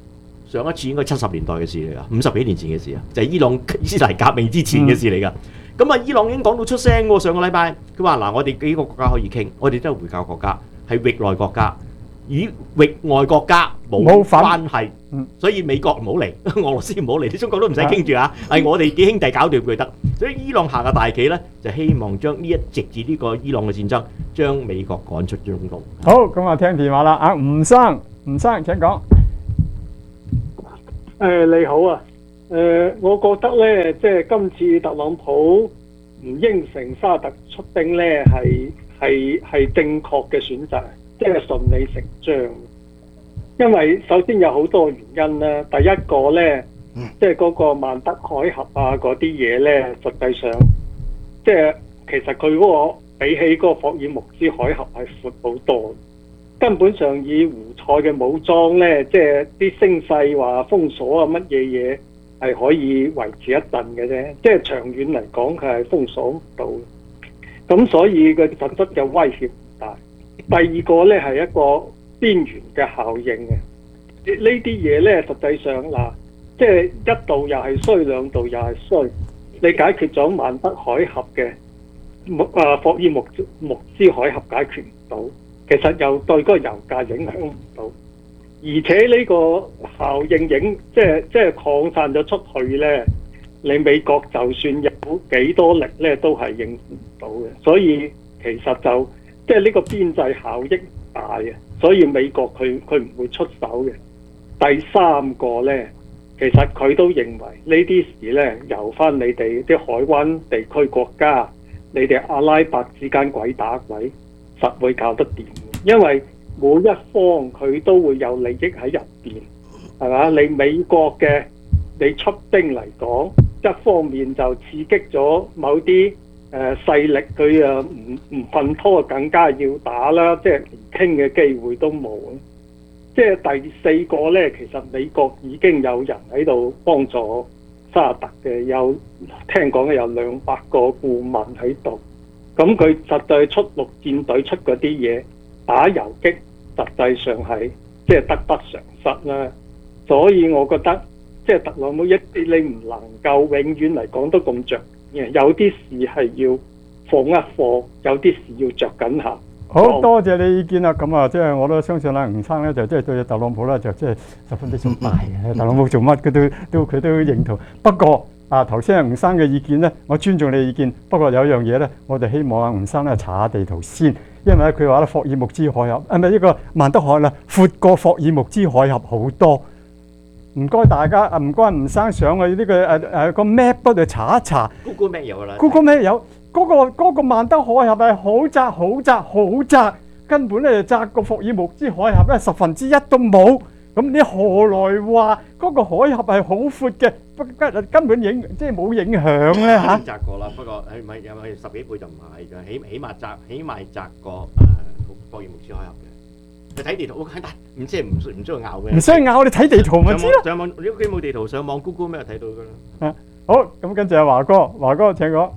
上一次應該七十年代嘅事嚟㗎，五十幾年前嘅事啊，就係、是、伊朗伊斯蘭革命之前嘅事嚟㗎。咁啊、嗯，伊朗已經講到出聲喎，上個禮拜佢話嗱，我哋幾個國家可以傾，我哋都係回教國家，係域內國家，與域外國家冇關係，所以美國唔好嚟，俄羅斯唔好嚟，啲中國都唔使傾住啊，係我哋幾兄弟搞掂佢得。所以伊朗下嘅大棋咧，就希望將呢一直至呢個伊朗嘅戰爭，將美國趕出中東。 好，咁啊聽電話啦，啊吳生，吳生請講。 誒你好啊，誒我覺得咧，即係今次特朗普唔應承沙特出兵咧，係係係正確嘅選擇，即係順理成章。因為首先有好多原因啦，第一個咧，即係嗰個曼德海峽啊嗰啲嘢咧，實際上即係其實佢嗰個比起嗰個霍爾木茲海峽係闊好多。根本上以胡塞嘅武裝咧，即係啲聲勢話封鎖啊乜嘢嘢係可以維持一陣嘅啫，即係長遠嚟講佢係封鎖唔到。咁所以個實質嘅威脅唔大。第二個咧係一個邊緣嘅效應嘅，呢啲嘢咧實際上嗱，即係一度又係衰，兩度又係衰。你解決咗曼德海峽嘅木啊霍爾木木茲海峽解決唔到。其實又對嗰個油價影響唔到，而且呢個效應影即係即係擴散咗出去咧，你美國就算有幾多力咧，都係應付唔到嘅。所以其實就即係呢個邊際效益大嘅，所以美國佢佢唔會出手嘅。第三個咧，其實佢都認為呢啲事咧，由翻你哋啲海灣地區國家，你哋阿拉伯之間鬼打鬼。實會搞得掂，因為每一方佢都會有利益喺入邊，係嘛？你美國嘅你出兵嚟講，一方面就刺激咗某啲誒、呃、勢力，佢啊唔唔瞓拖，更加要打啦，即係連傾嘅機會都冇。即係第四個呢，其實美國已經有人喺度幫助沙特嘅，有聽講有兩百個顧問喺度。咁佢實際出陸戰隊出嗰啲嘢打遊擊，實際上係即係得不償失啦。所以我覺得即係特朗普一啲你唔能夠永遠嚟講都咁着嘅，有啲事係要放一放，有啲事要着緊下。 好多謝你意見啦，咁啊，即係我都相信啦，吳生咧就即係對特朗普咧就即係十分之崇拜嘅，特朗普做乜佢都都佢都認同。不過啊，頭先係吳生嘅意見咧，我尊重你嘅意見。不過有一樣嘢咧，我哋希望啊吳生咧查下地圖先，因為咧佢話咧霍爾木茲海峽係咪呢個曼德海啦，闊過霍爾木茲海峽好多。唔該大家啊，唔該吳生上去呢個誒誒個 map 嗰度查一查。 Google Map 有啦。 Google Map 有嗰個嗰個曼德海峽係好窄好窄好窄，根本咧就窄過霍爾木茲海峽咧十分之一都冇。咁你何來話嗰個海峽係好闊嘅？不根本影即係冇影響咧嚇。 窄過啦，不過係咪有咪十幾倍就唔係嘅，起起碼窄，起碼窄過誒霍爾木茲海峽嘅。你睇地圖好簡單，唔知係唔唔需要拗嘅。 唔需要拗，你睇地圖咪知咯。 上網你屋企冇地圖，上網 Google 咩睇到㗎啦。 啊，好，咁跟住阿華哥，華哥請講。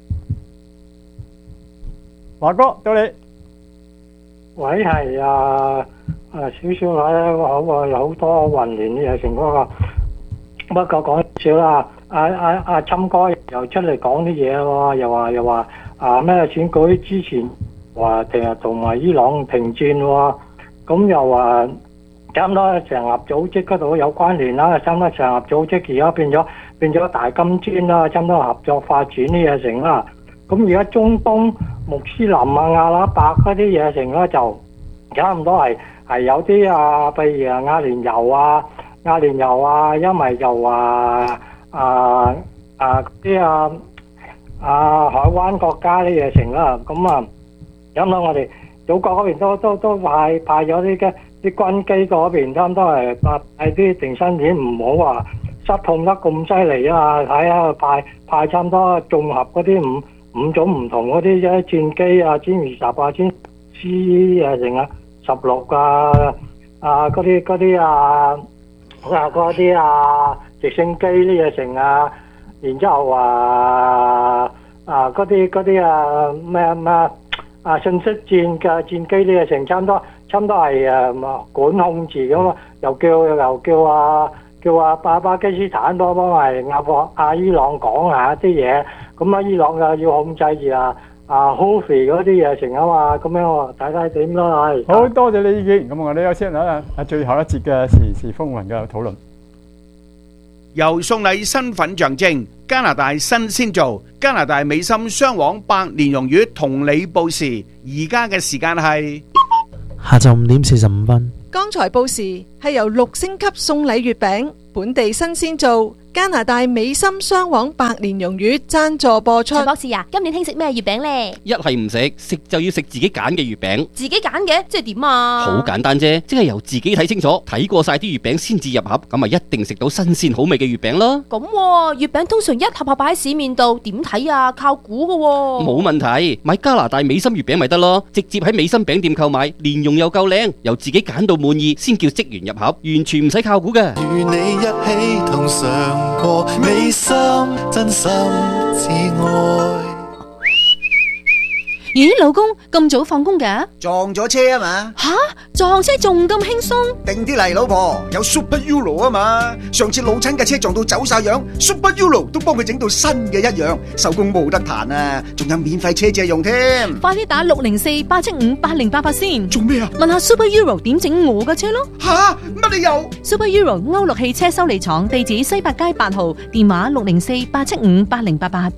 華哥到你。 喂，係啊。啊，少少啦，我我有好多混亂嘅嘢，成嗰個不過講少啦。阿阿阿侵哥又出嚟講啲嘢喎，又話又話啊咩選舉之前話成日同埋伊朗停戰喎，咁又話差唔多成合組織嗰度有關聯啦，差唔多成合組織而家變咗變咗大金磚啦，差唔多合作發展啲嘢成啦。咁而家中東穆斯林啊、阿拉伯嗰啲嘢成咧就差唔多係。係有啲啊，譬如啊，阿聯酋啊、阿聯酋啊，因為又話啊啊啲啊啊海灣國家啲嘢成啦，咁啊，咁啦，我哋祖國嗰邊都都都派派咗啲嘅啲軍機嗰邊，差唔多係派啲定身片，唔好話失控得咁犀利啊！睇下派派差唔多綜合嗰啲五五種唔同嗰啲啫，戰機啊，殲二十啊，殲 C 啊，成啊。十六啊啊嗰啲嗰啲啊啊嗰啲啊直升機呢嘢成啊，然之後啊啊嗰啲嗰啲啊咩咩啊信息戰嘅戰機呢嘢成差唔多差唔多係誒管控住咁啊，又叫又叫啊叫啊巴巴基斯坦幫幫埋阿國阿伊朗講下啲嘢，咁啊伊朗又要控制住啊啊 Houthi 嗰啲嘢成啊嘛，咁樣喎睇睇點咯係。 好多謝你意見，咁我哋休息啦，啊最後一節嘅時事風雲嘅討論。 由送禮身份象徵，加拿大新鮮做加拿大美心雙黃百年榮譽同你報時，而家嘅時間係下晝五點四十五分。 剛才報時係由六星級送禮月餅，本地新鮮做加拿大美心雙黃百年榮譽贊助播出。 陳博士啊，今年興食咩月餅呢？ 一係唔食，食就要食自己揀嘅月餅。 自己揀嘅，即係點啊？ 好簡單啫，即係由自己睇清楚，睇過晒啲月餅先至入盒，咁咪一定食到新鮮好味嘅月餅咯。 咁喎，月餅通常一盒盒擺喺市面度，點睇啊？靠估㗎喎。 冇問題，買加拿大美心月餅咪得咯，直接喺美心餅店購買，蓮蓉又夠靚，由自己揀到滿意先叫職員入盒，完全唔使靠估嘅。 與你一起同嘗過美心，真心至愛。 咦，老公咁早放工㗎？ 撞咗車啊嘛！ 吓，撞車仲咁輕鬆？ 定啲嚟，老婆，有 Super Euro 啊嘛！上次老親嘅車撞到走晒樣 ，Super Euro 都幫佢整到新嘅一樣，手工冇得彈啊！仲有免費車借用添。 快啲打六零四八七五八零八八先。 做咩啊？ 問下 Super Euro 點整我嘅車咯。 吓，乜你又 ？Super Euro 歐陸汽車修理廠，地址西八街八號，電話六零四八七五八零八八。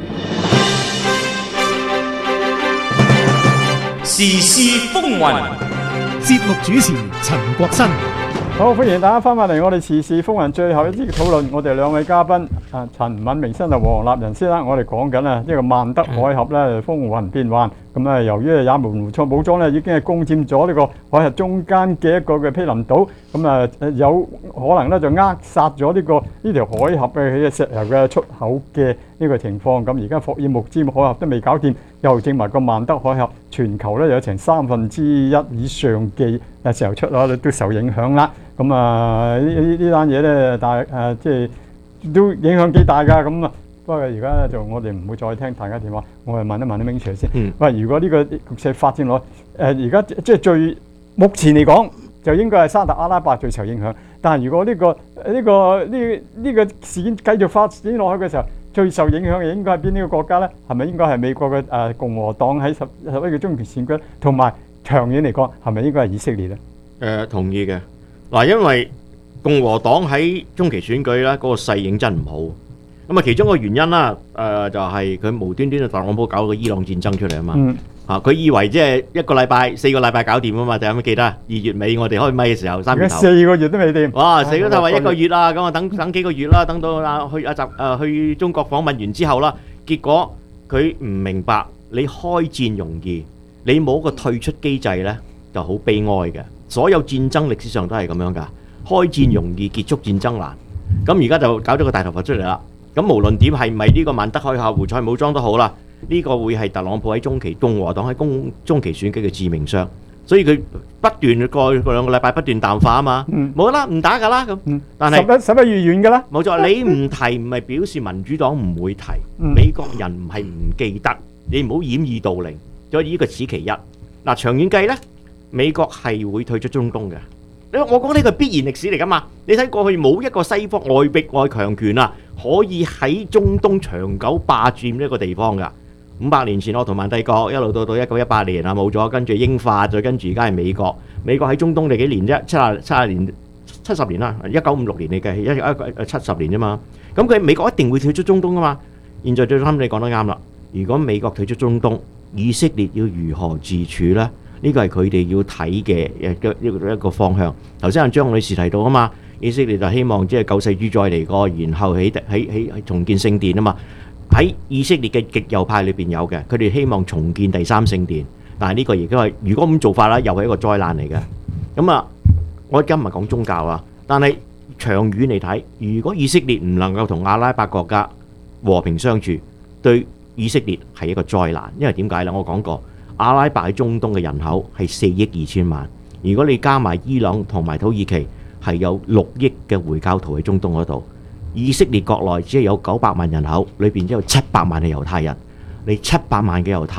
時事風雲， 節目主持陳國新。好，歡迎大家翻返嚟我哋時事風雲最後一節嘅討論。我哋兩位嘉賓啊，陳敏明先生同黃立仁先生，我哋講緊啊呢個曼德海峽咧風雲變幻。咁啊，由於也門胡塞武裝咧已經係攻佔咗呢個海峽中間嘅一個嘅毗鄰島，咁啊有可能咧就扼殺咗呢個呢條海峽嘅石油嘅出口嘅呢個情況。咁而家霍爾木茲海峽都未搞掂，又整埋個曼德海峽，全球咧有成三分之一以上嘅誒石油出口都受影響啦。咁啊呢呢呢單嘢咧，但係誒即係都影響幾大㗎。咁啊〜不過而家就我哋唔會再聽大家電話，我係問一問啲 Ming Sir 先。嗯、喂，如果呢個局勢發展落，誒而家即係最目前嚟講，就應該係沙特阿拉伯最受影響。但係如果呢、呢個呢、呢個呢呢、呢個事件繼續發展落去嘅時候，最受影響嘅應該係邊呢個國家咧？係咪應該係美國嘅誒、呃、共和黨喺十十一個中期選舉？同埋長遠嚟講，係咪應該係以色列咧？誒、 呃，同意嘅。嗱，因為共和黨喺中期選舉咧，嗰、嗰個勢影真唔好。咁啊，其中一個原因啦，誒、呃、就係、是、佢無端端就特朗普搞個伊朗戰爭出嚟啊嘛， 嗯、 啊佢以為即係一個禮拜、四個禮拜搞掂啊嘛，就有冇記得？二月尾我哋開咪嘅時候，三月頭四個月都未掂。 哇！死嗰頭話一個月啦，咁啊等等幾個月啦，等到啊去阿習誒去中國訪問完之後啦，結果佢唔明白你開戰容易，你冇個退出機制咧就好悲哀嘅。所有戰爭歷史上都係咁樣㗎，開戰容易，結束戰爭難。咁而家就搞咗個大頭佛出嚟啦。咁無論點係咪呢個曼德海峽胡塞武裝都好啦，呢、這個會係特朗普喺中期共和黨喺中中期選舉嘅致命傷，所以佢不斷過去兩個禮拜不斷淡化啊嘛，冇啦唔打㗎啦咁，嗯、但係十一十一月完㗎啦， 冇錯，你唔提唔係表示民主黨唔會提，嗯、美國人唔係唔記得，你唔好掩耳盜鈴，所以呢個此其一。嗱長遠計呢，美國係會退出中東嘅。我講呢個必然歷史嚟㗎嘛，你睇過去冇一個西方外逼外強權啊，可以喺中東長久霸佔呢一個地方㗎。五百年前鄂圖曼帝國一路到到一九一八年啊冇咗，跟住英法，再跟住而家係美國。美國喺中東你幾年啫？七十七十年七十年啦，一九五六年嚟計，一一七十年啫嘛。咁佢美國一定會退出中東㗎嘛。現在最啱你講得啱啦。如果美國退出中東，以色列要如何自處呢？呢個係佢哋要睇嘅一個一個方向。頭先阿張女士提到啊嘛，以色列就希望即係救世主再嚟過，然後起起起重建聖殿啊嘛。喺以色列嘅極右派裏邊有嘅，佢哋希望重建第三聖殿。但係呢個亦都係如果咁做法啦，又係一個災難嚟嘅。咁啊，我而家唔係講宗教啦，但係長遠嚟睇，如果以色列唔能夠同阿拉伯國家和平相處，對以色列係一個災難。因為點解咧？我講過。阿拉伯喺中東嘅人口係四億二千萬，如果你加埋伊朗同埋土耳其，係有六億嘅回教徒喺中東嗰度。以色列國內只係有九百萬人口，裏邊只有七百萬係猶太人。你七百萬嘅猶太人點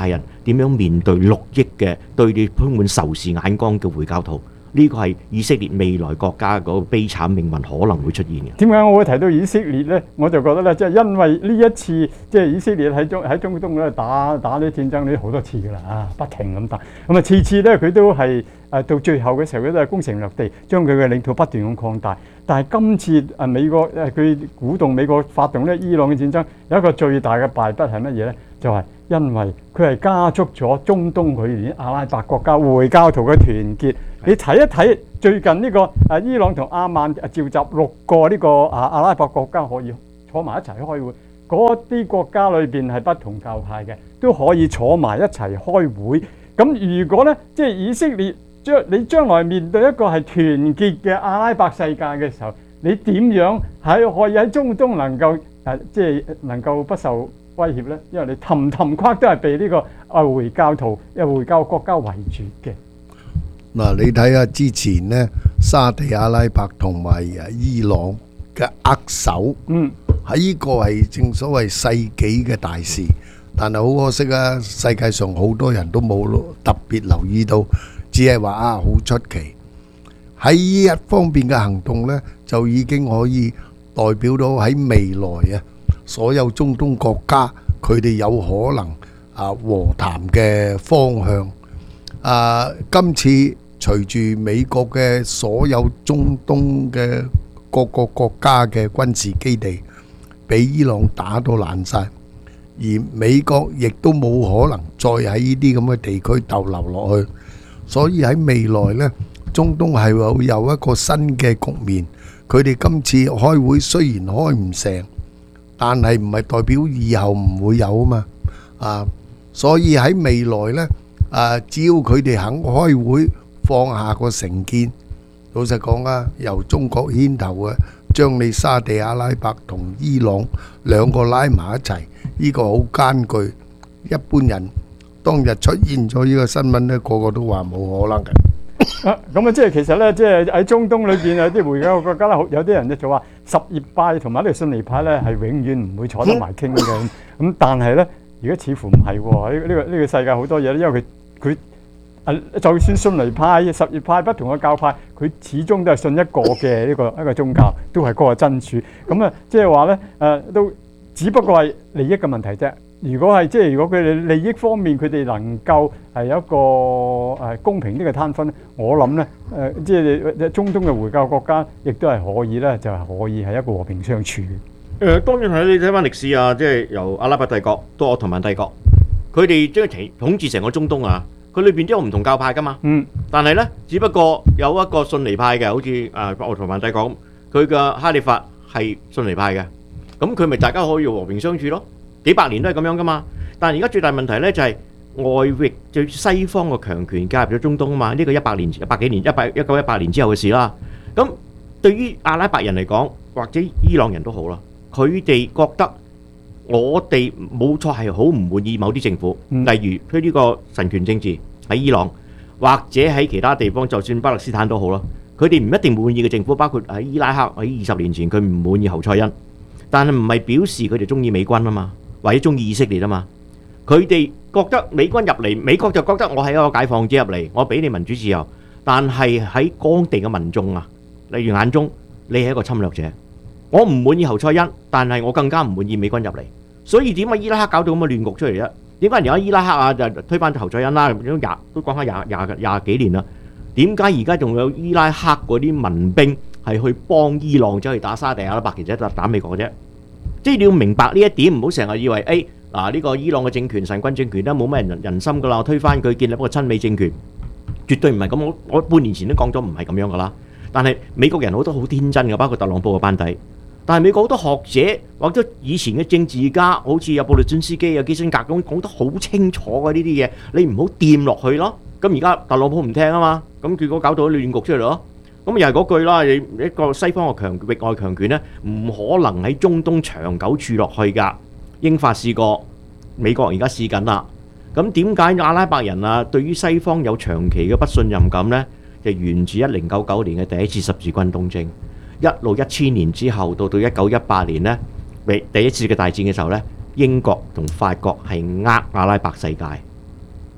點樣面對六億嘅對你充滿仇視眼光嘅回教徒？呢個係以色列未來國家嗰個悲慘命運可能會出現嘅。 點解我會提到以色列呢？我就覺得咧，即係因為呢一次即係以色列喺中喺中東咧打打啲戰爭呢好多次㗎啦，啊不停咁打，咁啊次次咧佢都係誒到最後嘅時候佢都係攻城略地，將佢嘅領土不斷咁擴大。但係今次誒美國誒佢鼓動美國發動咧伊朗嘅戰爭，有一個最大嘅敗筆係乜嘢咧？就係、是、因為佢係加速咗中東佢哋阿拉伯國家回教徒嘅團結。你睇一睇最近呢個誒伊朗同阿曼召集六個呢個啊阿拉伯國家可以坐埋一齊開會，嗰啲國家裏邊係不同教派嘅，都可以坐埋一齊開會。咁如果咧，即係以色列將你將來面對一個係團結嘅阿拉伯世界嘅時候，你點樣喺可以喺中東能夠誒即係能夠不受威脅咧？因為你氹氹框都係被呢個啊回教徒、又回教國家圍住嘅。 嗱，你睇下之前呢，沙地阿拉伯同埋伊朗嘅握手， 嗯， 喺呢個係正所謂世紀嘅大事，但係好可惜啊！世界上好多人都冇特別留意到，只係話啊好出奇。喺呢一方面嘅行動呢，就已經可以代表到喺未來啊，所有中東國家佢哋有可能啊和談嘅方向。啊！今次隨住美國嘅所有中東嘅各個國家嘅軍事基地俾伊朗打到爛晒，而美國亦都冇可能再喺呢啲咁嘅地區逗留落去，所以喺未來呢，中東係會有一個新嘅局面。佢哋今次開會雖然開唔成，但係唔係代表以後唔會有啊嘛啊！所以喺未來呢。啊！只要佢哋肯開會，放下個成見，老實講啊，由中國牽頭啊，將你沙地阿拉伯同伊朗兩個拉埋一齊，呢個好艱巨。一般人當日出現咗呢個新聞呢，個個都話冇可能嘅。 啊，咁啊，即係其實咧，即係喺中東裏邊有啲回教國家咧，有啲人咧就話什葉派同埋呢個遜尼派咧係永遠唔會坐得埋傾嘅。咁但係咧，而家似乎唔係喎。呢呢個呢個世界好多嘢咧，因為佢。佢啊，就算遜尼派、什葉派不同嘅教派，佢始終都係信一個嘅呢個一個宗教，都係嗰個真主。咁啊，即係話咧，誒都只不過係利益嘅問題啫。如果係即係如果佢哋利益方面，佢哋能夠係有一個誒公平啲嘅攤分，我諗咧誒，即係中東嘅回教國家，亦都係可以咧，就係可以係一個和平相處嘅。 誒，當然係你睇翻歷史啊，即係由阿拉伯帝國到奧圖曼帝國。佢哋將佢統治成個中東啊，佢裏邊都有唔同教派噶嘛。 嗯。 但係咧，只不過有一個遜尼派嘅，好似誒奧圖曼帝國咁，佢嘅哈利法係遜尼派嘅，咁佢咪大家可以和平相處咯？幾百年都係咁樣噶嘛。但係而家最大問題咧就係外域最西方嘅強權介入咗中東啊嘛。呢個一百年前、一百幾年、一百一九一八年之後嘅事啦。咁對於阿拉伯人嚟講，或者伊朗人都好啦，佢哋覺得。我哋冇錯係好唔滿意某啲政府，例如佢呢個神權政治喺伊朗，或者喺其他地方，就算巴勒斯坦都好啦。佢哋唔一定滿意嘅政府，包括喺伊拉克喺二十年前佢唔滿意侯賽因，但係唔係表示佢哋中意美軍啊嘛，或者中意以色列啊嘛。佢哋覺得美軍入嚟，美國就覺得我係一個解放者入嚟，我俾你民主自由。但係喺當地嘅民眾啊，例如眼中你係一個侵略者，我唔滿意侯賽因，但係我更加唔滿意美軍入嚟。所以點解伊拉克搞到咁嘅亂局出嚟啫？點解而家伊拉克啊就推翻侯賽因啦？都廿都講下廿廿廿幾年啦。點解而家仲有伊拉克嗰啲民兵係去幫伊朗走去打沙地阿拉伯，其實打美國嘅啫？即係你要明白呢一點，唔好成日以為誒嗱呢個伊朗嘅政權神軍政權啦，冇咩人人心噶啦，我推翻佢建立一個親美政權，絕對唔係咁。我我半年前都講咗唔係咁樣噶啦。但係美國人好多好天真嘅，包括特朗普嘅班底。但係美國好多學者或者以前嘅政治家，好似有布列津斯基、有基辛格咁講得好清楚嘅呢啲嘢，你唔好掂落去咯。咁而家特朗普唔聽啊嘛，咁結果搞到亂局出嚟咯。咁又係嗰句啦，你一個西方嘅強域外強權咧，唔可能喺中東長久處落去㗎。英法試過，美國而家試緊啦。咁點解阿拉伯人啊對於西方有長期嘅不信任感呢？就源自一零九九年嘅第一次十字軍東征。一路一千年之後，到到一九一八年呢，第一次嘅大戰嘅時候呢，英國同法國係呃阿拉伯世界，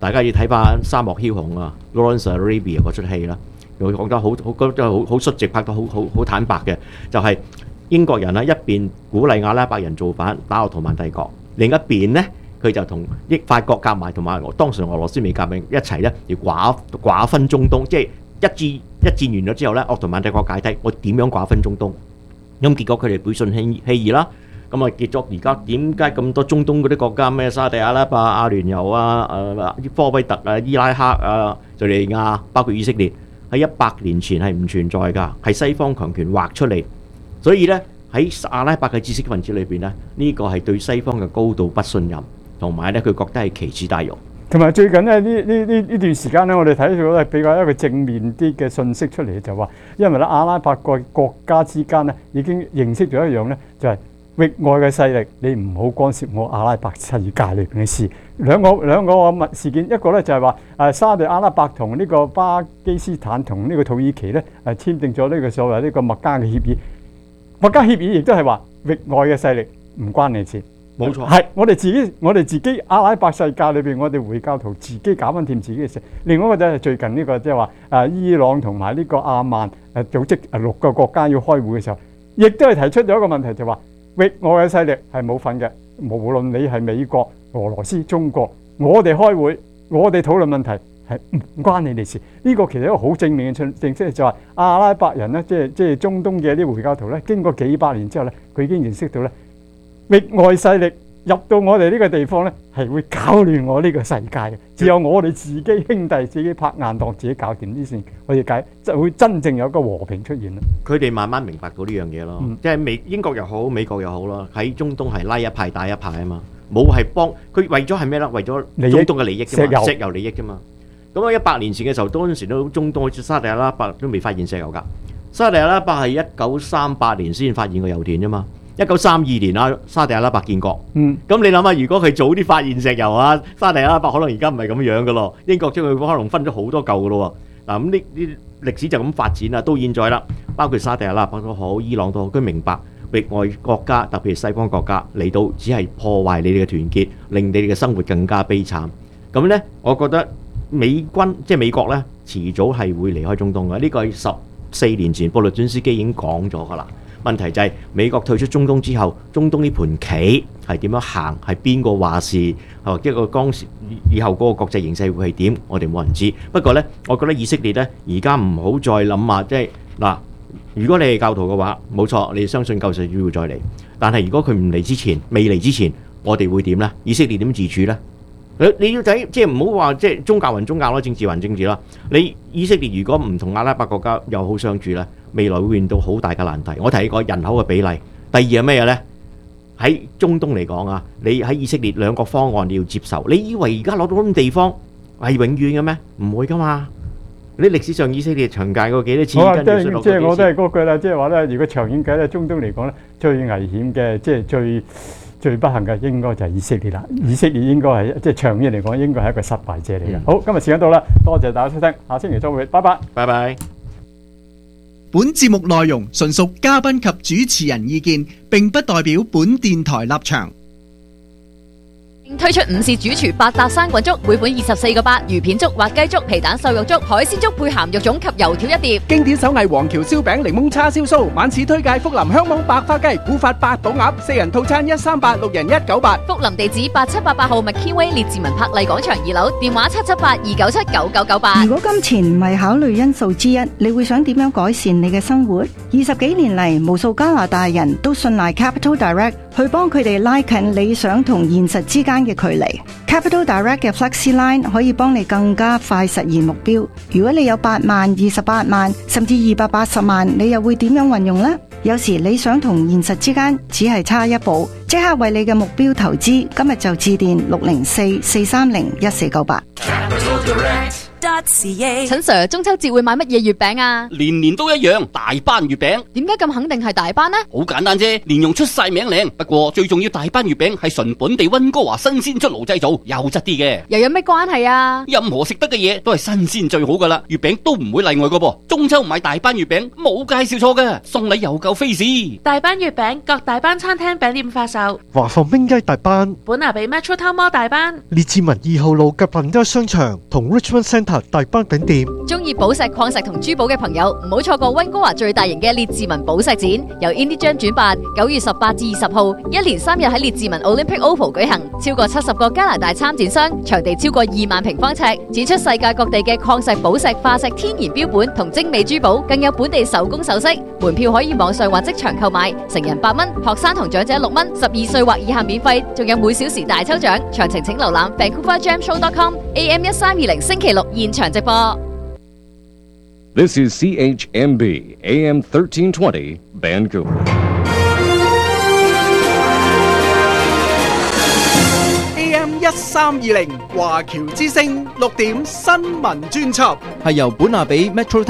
大家要睇翻《沙漠梟雄》啊 ，Lawrence Arabia 嗰出戲啦，佢講得好好覺得好好率直，拍得好好好坦白嘅，就係、是、英國人啊一邊鼓勵阿拉伯人造反打奧圖曼帝國，另一邊呢，佢就同英法國夾埋，同埋當時俄羅斯未革命一齊咧，要寡寡分中東，即係一戰一戰完咗之後咧，奧圖曼帝國解體，我點樣寡分中東？咁結果佢哋背信棄棄義啦。咁啊，結咗而家點解咁多中東嗰啲國家咩沙地阿拉伯、阿聯酋啊、誒科威特啊、伊拉克啊、敍利亞，包括以色列，喺一百年前係唔存在㗎，係西方強權畫出嚟。所以咧喺阿拉伯嘅知識分子裏邊咧，呢個係對西方嘅高度不信任，同埋咧佢覺得係奇恥大辱。 同埋最近咧呢呢呢呢段時間咧，我哋睇到係比較一個正面啲嘅信息出嚟，就話因為咧阿拉伯國國家之間咧已經認識咗一樣咧，就係、是。域外嘅勢力，你唔好干涉我阿拉伯世界裏邊嘅事。兩個兩個物事件，一個咧就係話誒沙地阿拉伯同呢個巴基斯坦同呢個土耳其咧誒簽訂咗呢個所謂呢個麥加嘅協議。麥加協議亦都係話域外嘅勢力唔關你事， 冇錯。 係我哋自己，我哋自己阿拉伯世界裏邊，我哋回教徒自己搞翻掂自己嘅事。另外一個就係最近呢個即係話誒伊朗同埋呢個阿曼誒組織誒六個國家要開會嘅時候，亦都係提出咗一個問題，就話。域外嘅勢力係冇份嘅，無論你係美國、俄羅斯、中國，我哋開會，我哋討論問題係唔關你哋事。呢、這個其實一個好正面嘅信息，就係阿拉伯人咧，即係即係中東嘅啲回教徒咧，經過幾百年之後咧，佢已經認識到咧，域外勢力入到我哋呢個地方咧，係會搞亂我呢個世界嘅。只有我哋自己兄弟自己拍硬檔，自己搞掂啲先，可以解就會真正有一個和平出現啦。 佢哋慢慢明白到呢樣嘢咯，嗯、即係美英國又好，美國又好啦，喺中東係拉一派打一派啊嘛，冇係幫佢為咗係咩啦？為咗中東嘅利益啫嘛，石油利益啫嘛。咁啊，一百年前嘅時候，當陣時都中東好似沙地阿拉伯都未發現石油㗎，沙地阿拉伯係一九三八年先發現個油田啫嘛。一九三二年啊，沙地阿拉伯建國。嗯，咁你諗下，如果佢早啲發現石油啊，沙地阿拉伯可能而家唔係咁樣噶咯。英國將佢可能分咗好多嚿噶咯。嗱，咁呢啲歷史就咁發展啦，到現在啦，包括沙地阿拉伯都好，伊朗都好，佢明白域外國家，特別係西方國家嚟到，只係破壞你哋嘅團結，令你哋嘅生活更加悲慘。咁呢，我覺得美軍即係美國呢，遲早係會離開中東嘅。呢個係十四年前布魯津斯基已經講咗噶啦。問題就係美國退出中東之後，中東呢盤棋係點樣行？係邊個話事？係一個當時以後嗰個國際形勢會係點？我哋冇人知。不過呢，我覺得以色列呢，而家唔好再諗話，即係嗱，如果你係教徒嘅話，冇錯，你相信救世主會再嚟。但係如果佢唔嚟之前，未嚟之前，我哋會點呢？以色列點自處呢？你要睇，即係唔好話即係宗教還宗教啦，政治還政治啦。你以色列如果唔同阿拉伯國家友好相處呢，未來會遇到好大嘅難題。我提過人口嘅比例，第二係咩嘢呢？喺中東嚟講啊，你喺以色列兩個方案你要接受。你以為而家攞到咁地方係永遠嘅咩？唔會噶嘛。你歷史上以色列長界過幾多次？ 好啊，即係即係我都係嗰句啦，即係話咧，如果長遠計咧，中東嚟講咧，最危險嘅即係最最不幸嘅應該就係以色列啦。以色列應該係即係長遠嚟講，應該係一個失敗者嚟嘅。嗯、好，今日時間到啦，多謝大家收聽，下星期再會，拜拜， 拜拜。 本節目內容純屬嘉賓及主持人意見，並不代表本電台立場。 推出午市主廚百搭生滾粥，每款二十四個八，魚片粥、滑雞粥、皮蛋瘦肉粥、海鮮粥配鹹肉粽及油條一碟。 經典手藝黃橋燒餅、檸檬叉燒酥，晚市推介福林香網百花雞、古法八寶鴨，四人套餐一三八，六人一九八。 福林地址八七八八號麥堅威列治文柏麗廣場二樓，電話七七八二九七九九九八。 如果金錢唔係考慮因素之一，你會想點樣改善你嘅生活？二十幾年嚟，無數加拿大人都信賴 Capital Direct 去幫佢哋拉近理想同現實之間嘅距離。Capital Direct 嘅 Flexi Line 可以幫你更加快實現目標。如果你有八萬、二十八萬，甚至二百八十萬，你又會點樣運用呢？有時理想同現實之間只係差一步，即刻為你嘅目標投資。今日就致電六零四四三零一四九八。 陳 Sir， 中秋節會買乜嘢月餅啊？ 年年都一樣，大班月餅。 點解咁肯定係大班呢？ 好簡單啫，連用出晒名靚。不過最重要，大班月餅係純本地溫哥華新鮮出爐製造，優質啲嘅。 又有咩關係啊？ 任何食得嘅嘢都係新鮮最好噶啦，月餅都唔會例外噶噃。中秋買大班月餅冇介紹錯嘅，送禮又夠 face。 大班月餅各大班餐廳餅店發售， 華埠冰雞大班， 本拿比 Metro Town Mall 大班， 列治文二號路嘅品德商場同 Richmond Centre 大班餅店。 中意寶石、礦石同珠寶嘅朋友，唔好錯過溫哥華最大型嘅列治文寶石展，由 Indigen 主辦，九月十八至二十號，一連三日喺列治文 Olympic Oval 舉行，超過七十個加拿大參展商，場地超過二萬平方尺，展出世界各地嘅礦石、寶石、化石、天然標本同精美珠寶，更有本地手工首飾。門票可以網上或即場購買，成人八蚊，學生同長者六蚊，十二歲或以下免費，仲有每小時大抽獎。詳情請瀏覽 Vancouver Gem Show dot com。A M 一三二零星期六現場直播。 This is C H M B A M thirteen twenty Vancouver。 A M 一三二零華僑之聲六點新聞專輯， 係由本拿比 Metro